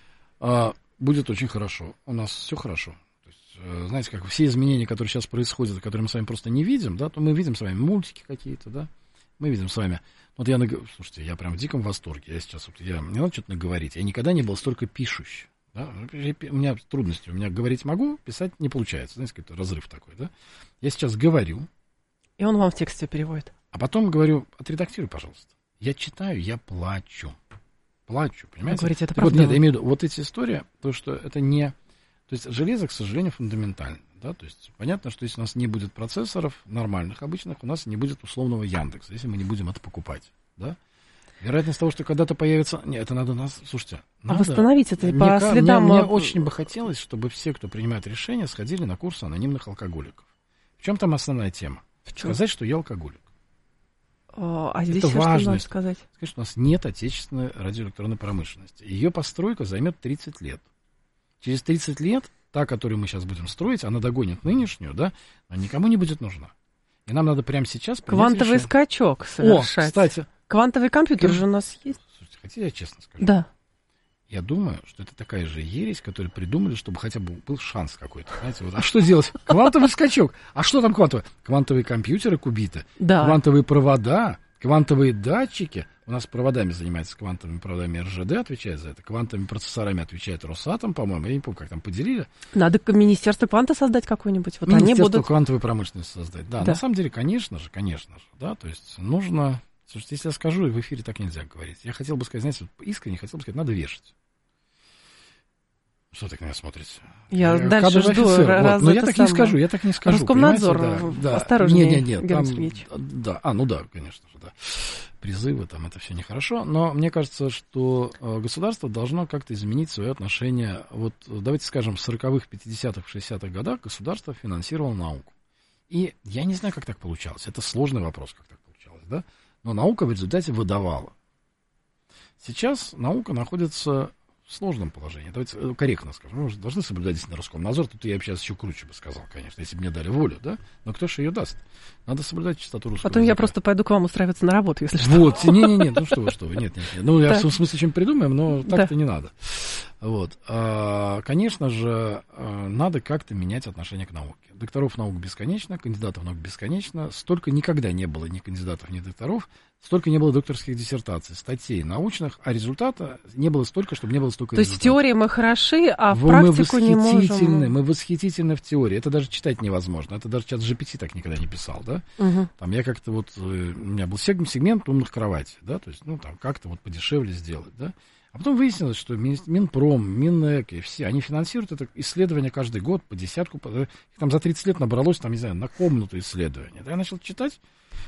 будет очень хорошо. У нас все хорошо. То есть, знаете, как все изменения, которые сейчас происходят, которые мы с вами просто не видим, да, то мы видим с вами мультики какие-то, да, мы видим с вами. Вот слушайте, я прям в диком восторге. Я сейчас, не надо что-то наговорить. Я никогда не был столько пишущий. Да? У меня трудности. У меня говорить могу, писать не получается. Знаете, какой-то разрыв такой, да. Я сейчас говорю. И он вам в тексте переводит. А потом говорю, отредактируй, пожалуйста. Я читаю, я плачу. Плачу, понимаете? Говорите, это правда. Вот, нет, я имею в виду, вот эти истории, то, что это не... То есть железо, к сожалению, фундаментально, да, то есть понятно, что если у нас не будет процессоров нормальных, обычных, у нас не будет условного Яндекса, если мы не будем это покупать, да. Вероятность того, что когда-то появится... Нет, это надо нас... Слушайте, надо... Восстановить это по следам... Мне очень бы хотелось, чтобы все, кто принимает решения, сходили на курсы анонимных алкоголиков. В чем там основная тема? Сказать, что я алкоголик. А здесь это важно. Что надо сказать? Сказать, что у нас нет отечественной радиоэлектронной промышленности. Ее постройка займет 30 лет. Через 30 лет та, которую мы сейчас будем строить, она догонит нынешнюю, да, но никому не будет нужна. И нам надо прямо сейчас... Квантовый скачок совершать. О, кстати. Квантовый компьютер же у нас есть. Слушайте, хотите, я честно скажу? Да. Я думаю, что это такая же ересь, которую придумали, чтобы хотя бы был шанс какой-то. Знаете, вот, а что делать? Квантовый скачок. А что там квантовый? Квантовые компьютеры кубиты, да. Квантовые провода, квантовые датчики. У нас проводами занимается, квантовыми проводами РЖД отвечает за это. Квантовыми процессорами отвечает Росатом, по-моему. Я не помню, как там поделили. Надо Министерство кванта создать какое-нибудь. Вот Министерство они будут... квантовой промышленности создать. Да, на самом деле, конечно же, да, то есть нужно... Слушайте, если я скажу, в эфире так нельзя говорить. Я хотел бы сказать, знаете, искренне хотел бы сказать, надо вешать. Что так на меня смотрите? Я дальше жду. Вот. Но я так не скажу, Роскомнадзор, да. Осторожнее, Нет, там, да, да, конечно же, да. Призывы, там, это все нехорошо. Но мне кажется, что государство должно как-то изменить свое отношение. Вот давайте скажем, в 40-х, 50-х, 60-х годах государство финансировало науку. И я не знаю, как так получалось. Это сложный вопрос, как так получалось, да? Но наука в результате выдавала. Сейчас наука находится в сложном положении. Давайте корректно скажем. Мы должны соблюдать действительно Роскомнадзор. Тут я бы сейчас еще круче бы сказал, конечно, если бы мне дали волю, да? Но кто же ее даст? Надо соблюдать чистоту русского Потом языка. Я просто пойду к вам устраиваться на работу, если что. Вот, не, ну что вы, нет. Ну, я в смысле чем придумаем, но так-то не надо. Вот. Конечно же, надо как-то менять отношение к науке. Докторов наук бесконечно, кандидатов наук бесконечно. Столько никогда не было ни кандидатов, ни докторов. Столько не было докторских диссертаций, статей научных, а результата не было столько, чтобы не было столько результатов. То есть в теории мы хороши, а в практику не можем. Мы восхитительны в теории. Это даже читать невозможно. Это даже чат GPT так никогда не писал, да? Там я как-то у меня был сегмент умных кроватей, да, то есть, там как-то подешевле сделать, да. А потом выяснилось, что Минпром, Минэк и все, они финансируют это исследование каждый год по десятку, там за 30 лет набралось, там, не знаю, на комнату исследования. Да, я начал читать.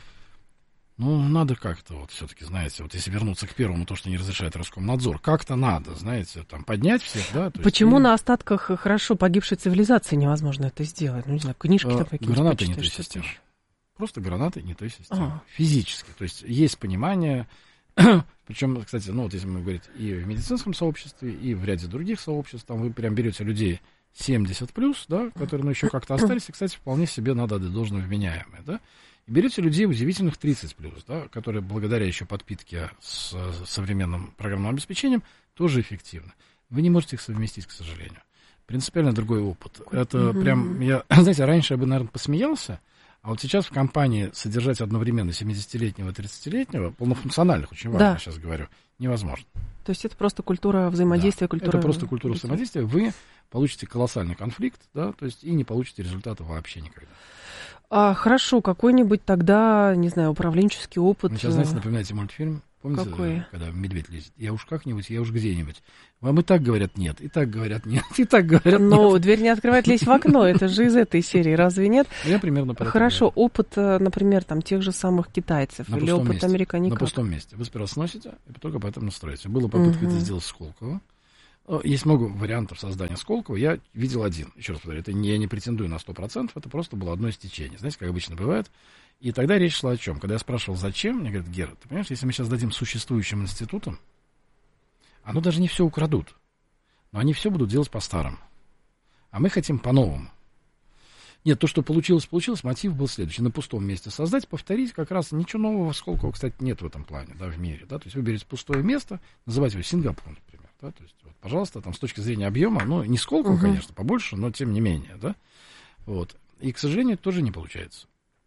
Надо как-то все-таки, знаете, если вернуться к первому, то, что не разрешает Роскомнадзор, как-то надо, знаете, там, поднять всех, да. Почему на остатках хорошо погибшей цивилизации невозможно это сделать? Не знаю, книжки там какие-то. Гранаты не той системы. Просто гранаты не той системы. Физически. То есть есть понимание, причем, кстати, если мы говорим и в медицинском сообществе, и в ряде других сообществ, там вы прям берете людей 70+, да, которые, еще как-то остались, и, кстати, вполне себе надо отдать должное вменяемые, да. Берете людей удивительных 30+, да, которые благодаря еще подпитке с современным программным обеспечением тоже эффективны. Вы не можете их совместить, к сожалению. Принципиально другой опыт. Это прям, знаете, раньше я бы, наверное, посмеялся, а вот сейчас в компании содержать одновременно 70-летнего и 30-летнего, полнофункциональных, очень важно, я сейчас говорю, невозможно. То есть это просто культура взаимодействия, культура... Это просто культура взаимодействия. Вы получите колоссальный конфликт, да, то есть и не получите результата вообще никогда. Хорошо, какой-нибудь тогда, не знаю, управленческий опыт. Вы сейчас, знаете, напоминаете мультфильм Помните, Какое? когда медведь лезет? Я уж как-нибудь, я уж где-нибудь. Вам и так говорят нет, и так говорят нет, и так говорят нет. Но дверь не открывает, лезть в окно. Это же из этой серии, разве нет? Я примерно про это Хорошо, говорю. опыт, например, там, тех же самых китайцев На или пустом опыт месте. американцев. На пустом месте. Вы сперва сносите, и только поэтому настроите. Была попытка это сделать с Сколково. Есть много вариантов создания Сколково. Я видел один. Еще раз повторю, я не претендую на 100%, это просто было одно из течений. Знаете, как обычно бывает. И тогда речь шла о чем? Когда я спрашивал, зачем, мне говорят, Гера, ты понимаешь, если мы сейчас дадим существующим институтам, оно даже не все украдут, но они все будут делать по-старому. А мы хотим по-новому. Нет, то, что получилось, мотив был следующий. На пустом месте создать, повторить, как раз ничего нового в Сколково, кстати, нет в этом плане, да, в мире. Да? То есть вы берете пустое место, называйте его Сингапур, например. Да? То есть, вот, пожалуйста, там с точки зрения объема, ну, не Сколково, конечно, побольше, но тем не менее. Да? Вот. И, к сожалению, тоже не получается.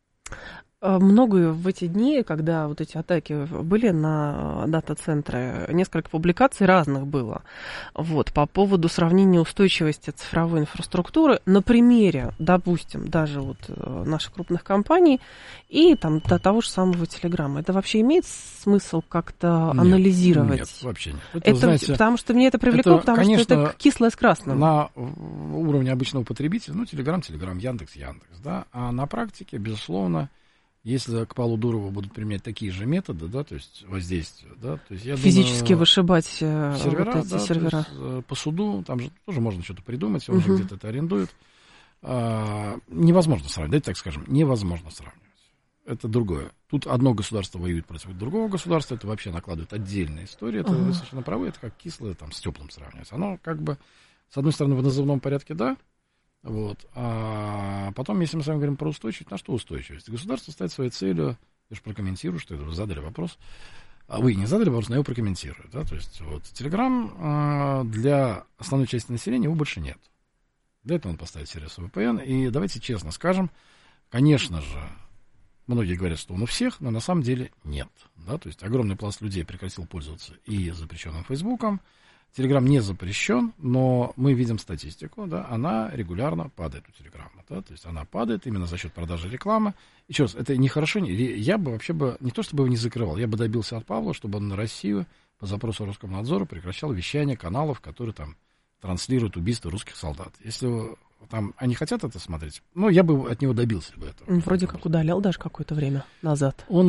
Много в эти дни, когда вот эти атаки были на дата-центры, несколько публикаций разных было. Вот, по поводу сравнения устойчивости цифровой инфраструктуры на примере, допустим, даже вот наших крупных компаний и там до того же самого Телеграма. Это вообще имеет смысл как-то анализировать? Нет, вообще нет. Это, знаете, потому что мне это привлекло, потому конечно, что это кислое с красным. На уровне обычного потребителя, ну, Телеграм, Яндекс, да, а на практике, безусловно, если к Павлу Дурову будут применять такие же методы, да, то есть воздействие, да, то есть я физически думаю, вышибать сервера, вот эти сервера. По суду, там же тоже можно что-то придумать, он же где-то это арендует. Невозможно сравнивать, давайте так скажем, невозможно сравнивать. Это другое. Тут одно государство воюет против другого государства, это вообще накладывает отдельная история, это вы совершенно правы, это как кислое там с теплым сравнивается. Оно как бы, с одной стороны, в назывном порядке, да, вот. А потом, если мы с вами говорим про устойчивость, на что устойчивость? Государство ставит своей целью, я же прокомментирую, что это вы задали вопрос, а вы не задали вопрос, но я его прокомментирую. Да? То есть, вот, Telegram для основной части населения его больше нет. Для этого он поставит сервис VPN. И давайте честно скажем, конечно же, многие говорят, что он у всех, но на самом деле нет. Да? То есть, огромный пласт людей прекратил пользоваться и запрещенным Фейсбуком. Телеграм не запрещен, но мы видим статистику, да, она регулярно падает у Телеграма, да, то есть она падает именно за счет продажи рекламы. Еще раз, это нехорошо, я бы вообще не то чтобы его не закрывал, я бы добился от Павла, чтобы он на Россию по запросу Роскомнадзора прекращал вещание каналов, которые там транслируют убийство русских солдат. Если там они хотят это смотреть, ну, я бы от него добился бы этого. Он вроде как удалял даже какое-то время назад. Он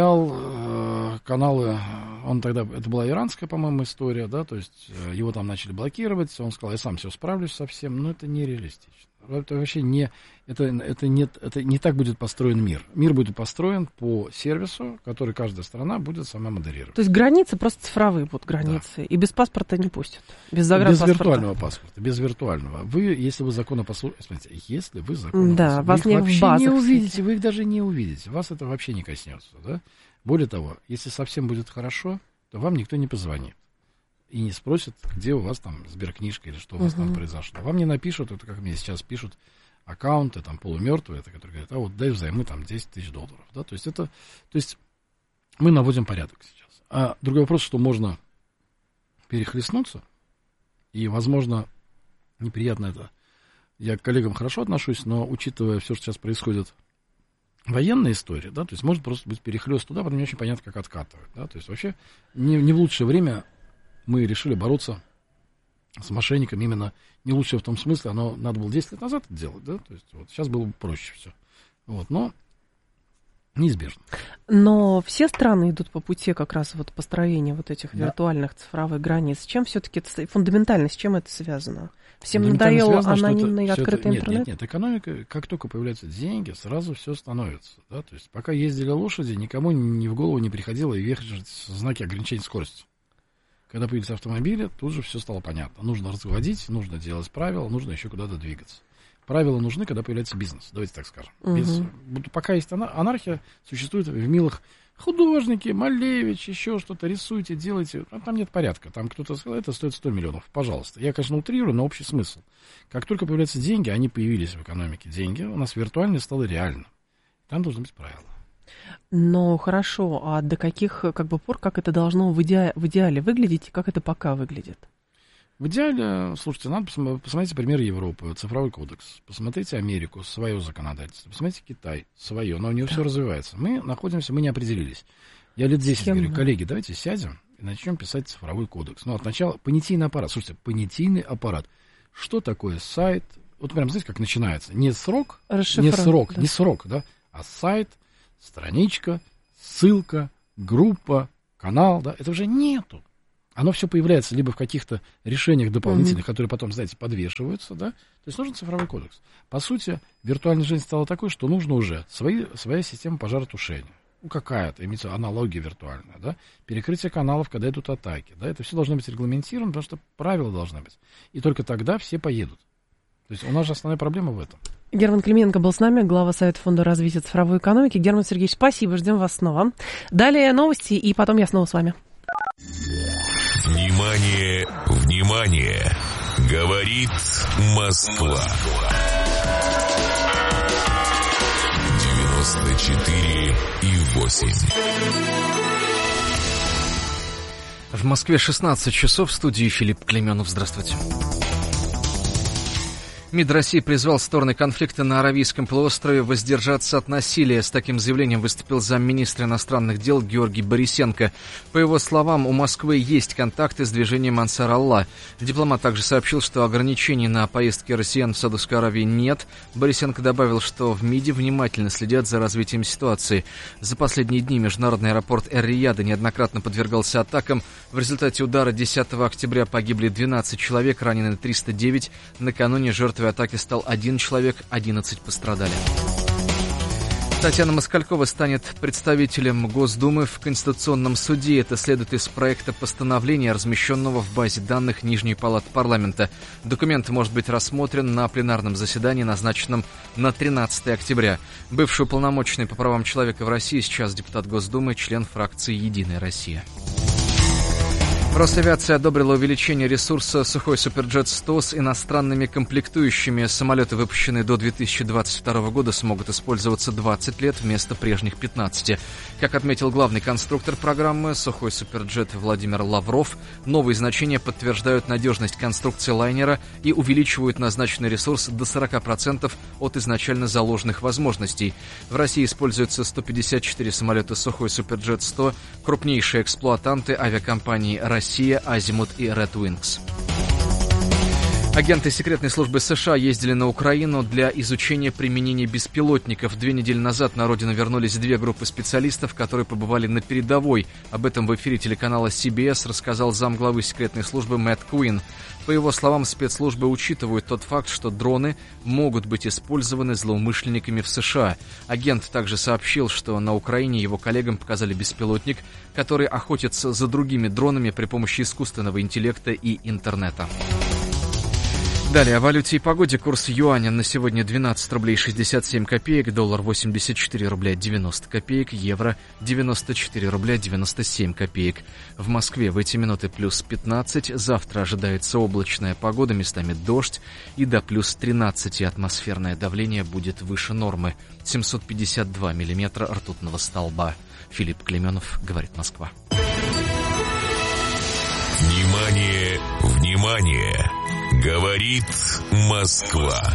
удалял каналы, он тогда, это была иранская, по-моему, история, да, то есть его там начали блокировать, он сказал, я сам все справлюсь со всем, но это нереалистично. Это вообще не, это не так будет построен мир. Мир будет построен по сервису, который каждая страна будет сама модерировать. То есть границы просто цифровые будут границы, да. И без паспорта не пустят, без загранпаспорта. Без виртуального паспорта, без виртуального. Вы, если вы законопослушны, смотрите, если вы законопослушны, да, вас вы их вообще в не увидите, вы их даже не увидите, вас это вообще не коснется, да? Более того, если совсем будет хорошо, то вам никто не позвонит и не спросит, где у вас там сберкнижка или что у вас там произошло. Вам не напишут, это как мне сейчас пишут аккаунты там полумертвые, это, которые говорят, а вот дай взаймы там $10 000, да, то есть мы наводим порядок сейчас. А другой вопрос, что можно перехлестнуться, и, возможно, неприятно это. Я к коллегам хорошо отношусь, но учитывая все, что сейчас происходит, военная история, да, то есть может просто быть перехлест туда, потом не очень понятно, как откатывать, да, то есть вообще не в лучшее время мы решили бороться с мошенниками, именно не лучшее в том смысле, оно надо было 10 лет назад это делать, да, то есть вот сейчас было бы проще все, вот, но неизбежно. Но все страны идут по пути как раз вот построения вот этих виртуальных цифровых границ. С чем все-таки фундаментально, с чем это связано? Всем надоел анонимный открытый интернет? Нет, экономика, как только появляются деньги, сразу все становится, да, то есть пока ездили лошади, никому ни в голову не приходило и вешать знаки ограничения скорости. Когда появились автомобили, тут же все стало понятно. Нужно разводить, нужно делать правила, нужно еще куда-то двигаться. Правила нужны, когда появляется бизнес, давайте так скажем. Пока есть анархия, существует в милых художники, Малевич, еще что-то, рисуйте, делайте. А там нет порядка. Там кто-то сказал, это стоит 100 миллионов. Пожалуйста. Я, конечно, утрирую, но общий смысл. Как только появляются деньги, они появились в экономике. Деньги у нас виртуально стало реально. Там должны быть правила. Но хорошо, а до каких пор, как это должно в идеале выглядеть, и как это пока выглядит? В идеале, слушайте, надо посмотрите пример Европы, цифровой кодекс, посмотрите Америку, свое законодательство, посмотрите Китай, свое, но у него все развивается. Мы не определились. Я лет 10 говорю, коллеги, давайте сядем и начнем писать цифровой кодекс. Ну, от начала понятийный аппарат. Слушайте, понятийный аппарат. Что такое сайт? Вот прям, знаете, как начинается? Не срок, да, а сайт, страничка, ссылка, группа, канал, да, это уже нету. Оно все появляется либо в каких-то решениях дополнительных, которые потом, знаете, подвешиваются, да. То есть нужен цифровой кодекс. По сути, виртуальная жизнь стала такой, что нужно уже своя система пожаротушения. Ну, какая-то, имеется аналогия виртуальная, да. Перекрытие каналов, когда идут атаки, да. Это все должно быть регламентировано, потому что правила должны быть. И только тогда все поедут. То есть у нас же основная проблема в этом. Герман Клименко был с нами, глава Совета фонда развития цифровой экономики. Герман Сергеевич, спасибо, ждем вас снова. Далее новости, и потом я снова с вами. Внимание, внимание! Говорит Москва. 94,8. В Москве 16 часов, в студии Филипп Клеменов. Здравствуйте. МИД России призвал стороны конфликта на Аравийском полуострове воздержаться от насилия. С таким заявлением выступил замминистра иностранных дел Георгий Борисенко. По его словам, у Москвы есть контакты с движением Ансар Аллах. Дипломат также сообщил, что ограничений на поездки россиян в Саудовскую Аравию нет. Борисенко добавил, что в МИДе внимательно следят за развитием ситуации. За последние дни международный аэропорт Эр-Рияда неоднократно подвергался атакам. В результате удара 10 октября погибли 12 человек, ранены 309. Накануне жертвой атаки стал 1 человек, 11 пострадали. Татьяна Москалькова станет представителем Госдумы в Конституционном суде. Это следует из проекта постановления, размещенного в базе данных Нижней палаты парламента. Документ может быть рассмотрен на пленарном заседании, назначенном на 13 октября. Бывший уполномоченный по правам человека в России, сейчас депутат Госдумы, член фракции «Единая Россия». Росавиация одобрила увеличение ресурса «Сухой Суперджет-100» с иностранными комплектующими. Самолеты, выпущенные до 2022 года, смогут использоваться 20 лет вместо прежних 15. Как отметил главный конструктор программы «Сухой Суперджет» Владимир Лавров, новые значения подтверждают надежность конструкции лайнера и увеличивают назначенный ресурс до 40% от изначально заложенных возможностей. В России используются 154 самолета «Сухой Суперджет-100», крупнейшие эксплуатанты авиакомпании «Россия», «Азимут» и «Red Wings». Агенты секретной службы США ездили на Украину для изучения применения беспилотников. 2 недели назад на родину вернулись 2 группы специалистов, которые побывали на передовой. Об этом в эфире телеканала CBS рассказал замглавы секретной службы Мэтт Куин. По его словам, спецслужбы учитывают тот факт, что дроны могут быть использованы злоумышленниками в США. Агент также сообщил, что на Украине его коллегам показали беспилотник, который охотится за другими дронами при помощи искусственного интеллекта и интернета. Далее о валюте и погоде. Курс юаня на сегодня 12 рублей 67 копеек, доллар 84 рубля 90 копеек, евро 94 рубля 97 копеек. В Москве в эти минуты плюс 15, завтра ожидается облачная погода, местами дождь, и до плюс 13 атмосферное давление будет выше нормы. 752 миллиметра ртутного столба. Филипп Клеменов, говорит Москва. Внимание, внимание! Говорит Москва.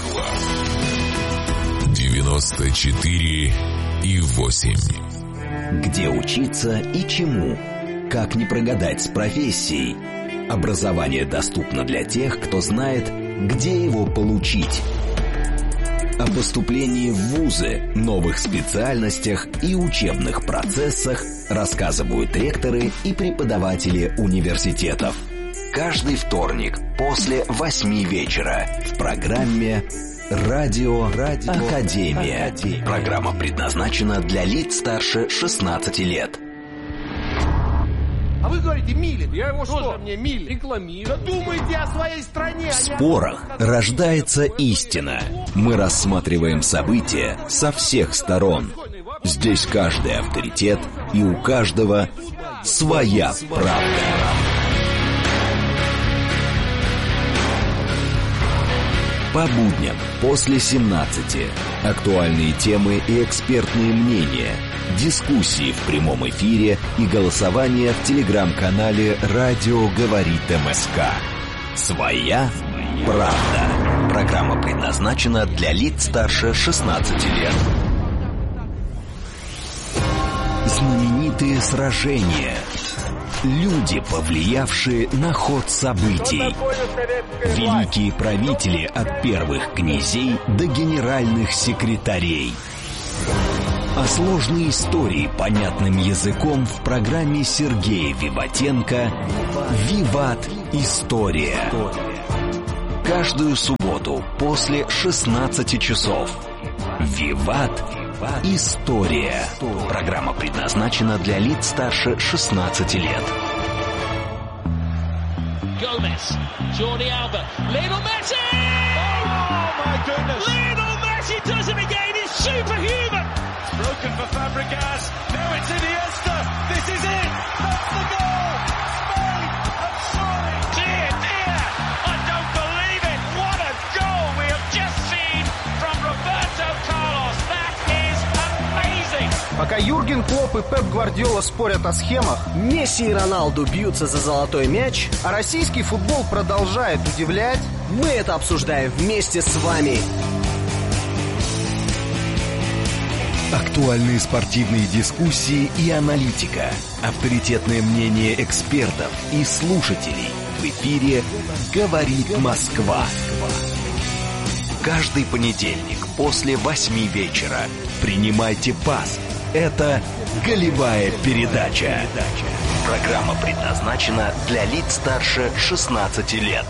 94,8. Где учиться и чему? Как не прогадать с профессией? Образование доступно для тех, кто знает, где его получить. О поступлении в вузы, новых специальностях и учебных процессах рассказывают ректоры и преподаватели университетов. Каждый вторник после 8 вечера в программе «Радио Академия». Программа предназначена для лиц старше 16 лет. А вы говорите, Милин. Я его что мне Милин? Рекламирую. Да думайте о своей стране. В спорах рождается истина. Мы рассматриваем события со всех сторон. Здесь каждый авторитет, и у каждого своя правда. По будням после 17. Актуальные темы и экспертные мнения. Дискуссии в прямом эфире и голосование в телеграм-канале «Радио говорит МСК». Своя правда. Программа предназначена для лиц старше 16 лет. Знаменитые сражения. Люди, повлиявшие на ход событий. Великие правители от первых князей до генеральных секретарей. А сложные истории понятным языком в программе Сергея Виватенко «Виват. История». Каждую субботу после 16 часов. «Виват. История». Программа предназначена для лиц старше 16 лет. Gomez, Jordi Alba, Lionel Messi! Oh my goodness! Lionel Messi does it again. It's superhuman. It's broken for Fabregas. Now it's Iniesta. This is it. That's the goal. Spain have scored. Dear, dear, I don't believe it. What a goal we have just seen from Roberto Carlos. That is amazing. Пока Юрген Клопп и Пеп Гвардиола спорят о схемах, Месси и Роналду бьются за золотой мяч, а российский футбол продолжает удивлять, мы это обсуждаем вместе с вами. Актуальные спортивные дискуссии и аналитика. Авторитетное мнение экспертов и слушателей. В эфире «Говорит Москва». Каждый понедельник после 8 вечера. Принимайте пас. Это «Голевая передача». Программа предназначена для лиц старше 16 лет.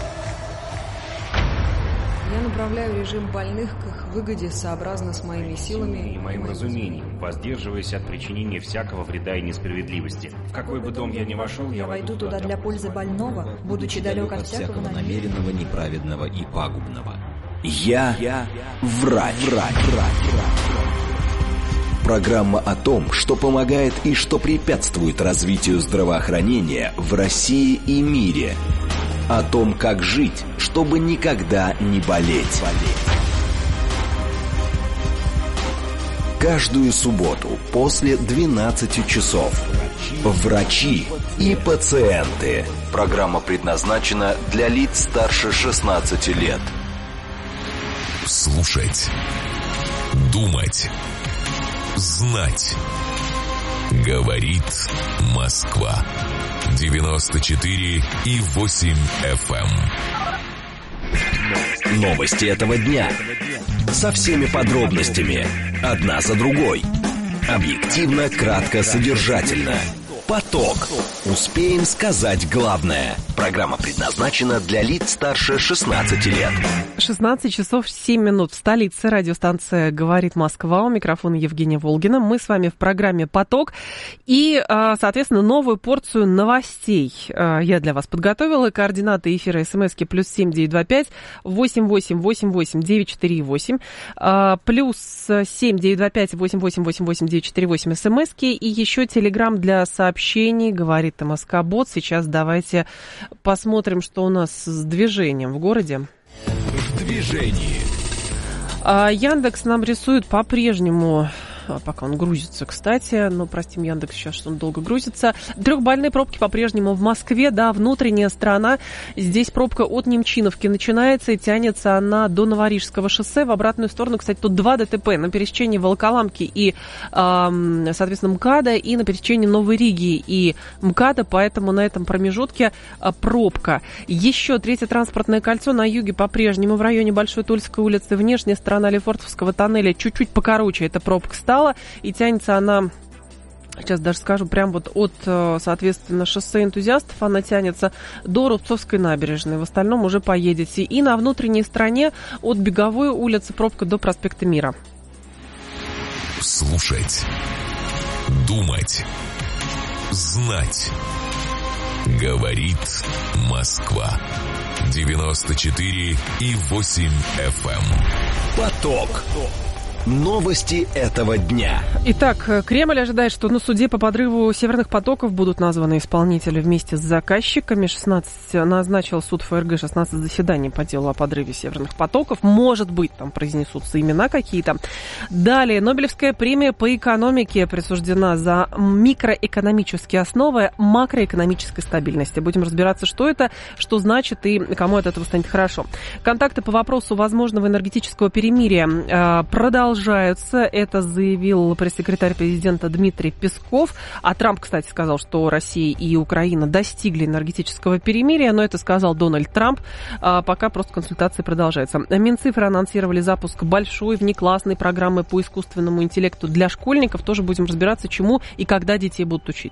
Я направляю режим больных к их выгоде сообразно с моими силами и моим разумением, воздерживаясь от причинения всякого вреда и несправедливости. В какой бы дом я ни вошел, я войду туда для пользы больного, будучи далек от всякого намеренного, неправедного и пагубного. Я врач. Программа о том, что помогает и что препятствует развитию здравоохранения в России и мире. О том, как жить, чтобы никогда не болеть. Каждую субботу после 12 часов. Врачи и пациенты. Программа предназначена для лиц старше 16 лет. Слушать. Думать. Знать. Говорит Москва. 94,8 FM. Новости этого дня. Со всеми подробностями. Одна за другой. Объективно, кратко, содержательно. Поток. Успеем сказать главное. Программа предназначена для лиц старше 16 лет. 16 часов 7 минут в столице. Радиостанция «Говорит Москва». У микрофона Евгения Волгина. Мы с вами в программе «Поток». И, соответственно, новую порцию новостей я для вас подготовила. Координаты эфира смски +7 925 88 88 948 +7 925 88 88 948 смски. И еще телеграм для сообщений «Говорит МСК Бот». Сейчас давайте посмотрим, что у нас с движением в городе. В движении. Яндекс нам рисует по-прежнему, пока он грузится, кстати, но простим Яндекс сейчас, что он долго грузится. Трехбальные пробки по-прежнему в Москве, да, внутренняя сторона. Здесь пробка от Немчиновки начинается и тянется она до Новорижского шоссе. В обратную сторону, кстати, тут 2 ДТП на пересечении Волоколамки и, соответственно, МКАДа, и на пересечении Новой Риги и МКАДа, поэтому на этом промежутке пробка. Еще 3-е транспортное кольцо на юге по-прежнему в районе Большой Тульской улицы. Внешняя сторона Лефортовского тоннеля чуть-чуть покороче эта пробка стала. И тянется она, сейчас даже скажу, прям вот от, соответственно, шоссе Энтузиастов она тянется до Рубцовской набережной. В остальном уже поедете. И на внутренней стороне от Беговой улицы пробка до проспекта Мира. Слушать. Думать. Знать. Говорит Москва. 94,8 FM. Поток. Новости этого дня. Итак, Кремль ожидает, что на суде по подрыву северных потоков будут названы исполнители вместе с заказчиками. Назначил суд ФРГ 16 заседаний по делу о подрыве северных потоков. Может быть, там произнесутся имена какие-то. Далее, Нобелевская премия по экономике присуждена за микроэкономические основы макроэкономической стабильности. Будем разбираться, что это, что значит и кому от этого станет хорошо. Контакты по вопросу возможного энергетического перемирия продолжаются. продолжаются. Это заявил пресс-секретарь президента Дмитрий Песков. А Трамп, кстати, сказал, что Россия и Украина достигли энергетического перемирия, но это сказал Дональд Трамп. Пока просто консультации продолжаются. Минцифры анонсировали запуск большой внеклассной программы по искусственному интеллекту для школьников. Тоже будем разбираться, чему и когда детей будут учить.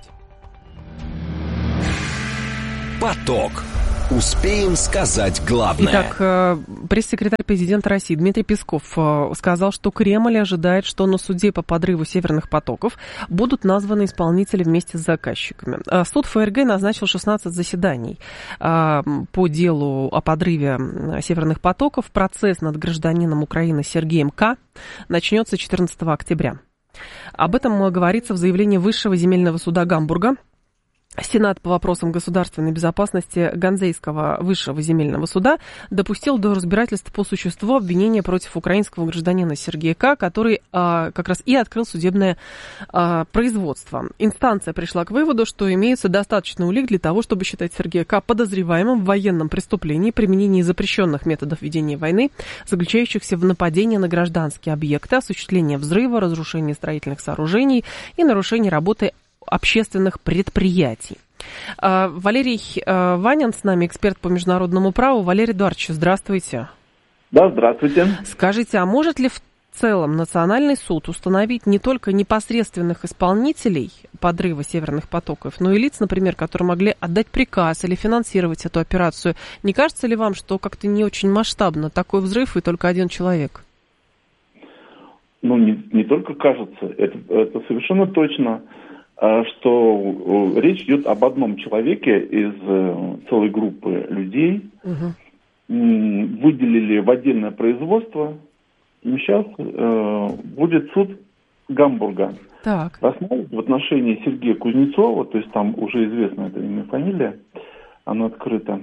Поток. Успеем сказать главное. Итак, пресс-секретарь президента России Дмитрий Песков сказал, что Кремль ожидает, что на суде по подрыву северных потоков будут названы исполнители вместе с заказчиками. Суд ФРГ назначил 16 заседаний по делу о подрыве северных потоков. Процесс над гражданином Украины Сергеем К. начнется 14 октября. Об этом говорится в заявлении Высшего земельного суда Гамбурга. Сенат по вопросам государственной безопасности Ганзейского высшего земельного суда допустил до разбирательства по существу обвинения против украинского гражданина Сергея К., который как раз и открыл судебное производство. Инстанция пришла к выводу, что имеется достаточно улик для того, чтобы считать Сергея К. подозреваемым в военном преступлении, применении запрещенных методов ведения войны, заключающихся в нападении на гражданские объекты, осуществлении взрыва, разрушении строительных сооружений и нарушении работы общественных предприятий. Валерий Ванин с нами, эксперт по международному праву. Валерий Эдуардович, здравствуйте. Да, здравствуйте. Скажите, а может ли в целом Национальный суд установить не только непосредственных исполнителей подрыва северных потоков, но и лиц, например, которые могли отдать приказ или финансировать эту операцию? Не кажется ли вам, что как-то не очень масштабно такой взрыв и только один человек? Ну, не только кажется, это совершенно точно, что речь идет об одном человеке из целой группы людей. Выделили в отдельное производство. И сейчас будет суд Гамбурга. Так. В отношении Сергея Кузнецова, то есть там уже известно это имя и фамилия, оно открыто.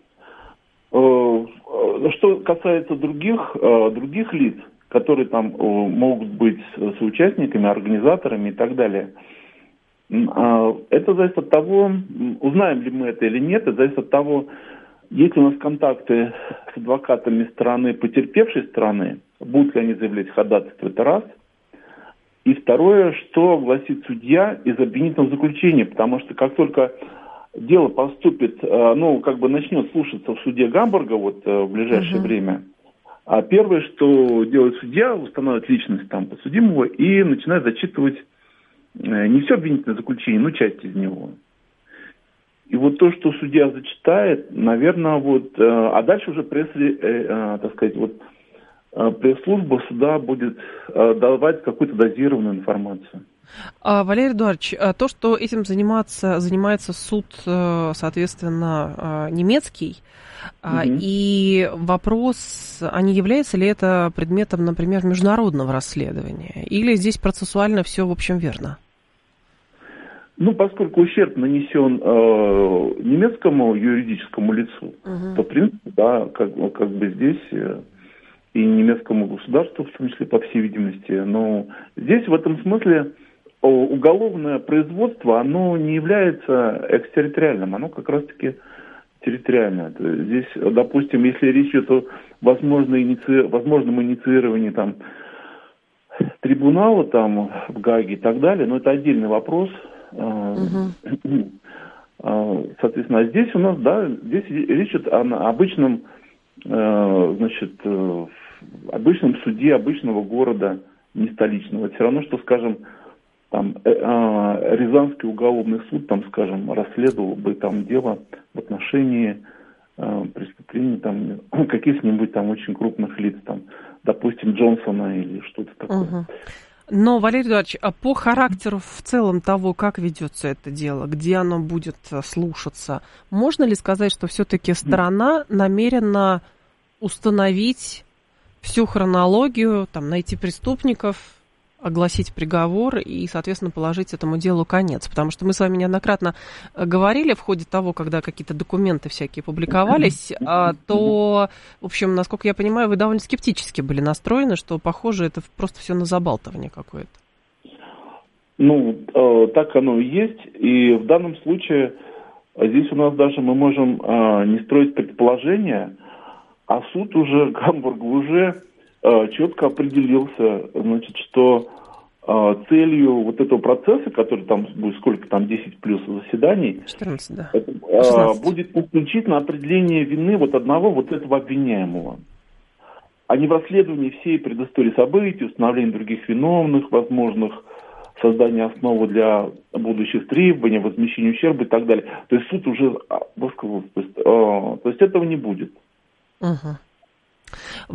Что касается других лиц, которые там могут быть соучастниками, организаторами и так далее, это зависит от того, узнаем ли мы это или нет, это зависит от того, есть ли у нас контакты с адвокатами стороны, потерпевшей стороны, будут ли они заявлять ходатайство, это раз. И второе, что гласит судья из обвинительного заключения, потому что как только дело поступит, начнет слушаться в суде Гамбурга в ближайшее время, первое, что делает судья, устанавливает личность там подсудимого и начинает зачитывать не все обвинительное заключение, но часть из него. И вот то, что судья зачитает, наверное, а дальше уже пресс-служба суда будет давать какую-то дозированную информацию. Валерий Эдуардович, то, что этим занимается суд, соответственно, немецкий, и вопрос, а не является ли это предметом, например, международного расследования? Или здесь процессуально все, в общем, верно? Поскольку ущерб нанесен немецкому юридическому лицу, то, в принципе, да, как бы здесь и немецкому государству, в том числе, по всей видимости. Но здесь, в этом смысле, уголовное производство, оно не является экстерриториальным, оно как раз-таки территориальное. Здесь, допустим, если речь идет о возможном инициировании там трибунала там в Гааге и так далее, но это отдельный вопрос. Соответственно, здесь у нас, здесь речь идет о обычном, обычном суде обычного города, не столичного. Все равно, что, скажем, там Рязанский уголовный суд, там, скажем, расследовал бы там дело в отношении преступлений там каких-нибудь там очень крупных лиц, там, допустим, Джонсона или что-то такое. Но, Валерий Эдуардович, а по характеру в целом того, как ведется это дело, где оно будет слушаться, можно ли сказать, что все-таки сторона намерена установить всю хронологию, там, найти преступников, огласить приговор и, соответственно, положить этому делу конец? Потому что мы с вами неоднократно говорили в ходе того, когда какие-то документы всякие публиковались, то, в общем, насколько я понимаю, вы довольно скептически были настроены, что, похоже, это просто все на забалтывание какое-то. Так оно и есть. И в данном случае здесь у нас даже мы можем не строить предположения, а суд уже, Гамбург уже четко определился, значит, что целью вот этого процесса, который там будет сколько там, 10 плюс заседаний, 14, да. Будет исключительно определение вины вот одного вот этого обвиняемого. А не в расследовании всей предыстории событий, установления других виновных, возможных, создания основы для будущих требований, возмещения ущерба и так далее. То есть суд уже высказал, то есть этого не будет. Угу.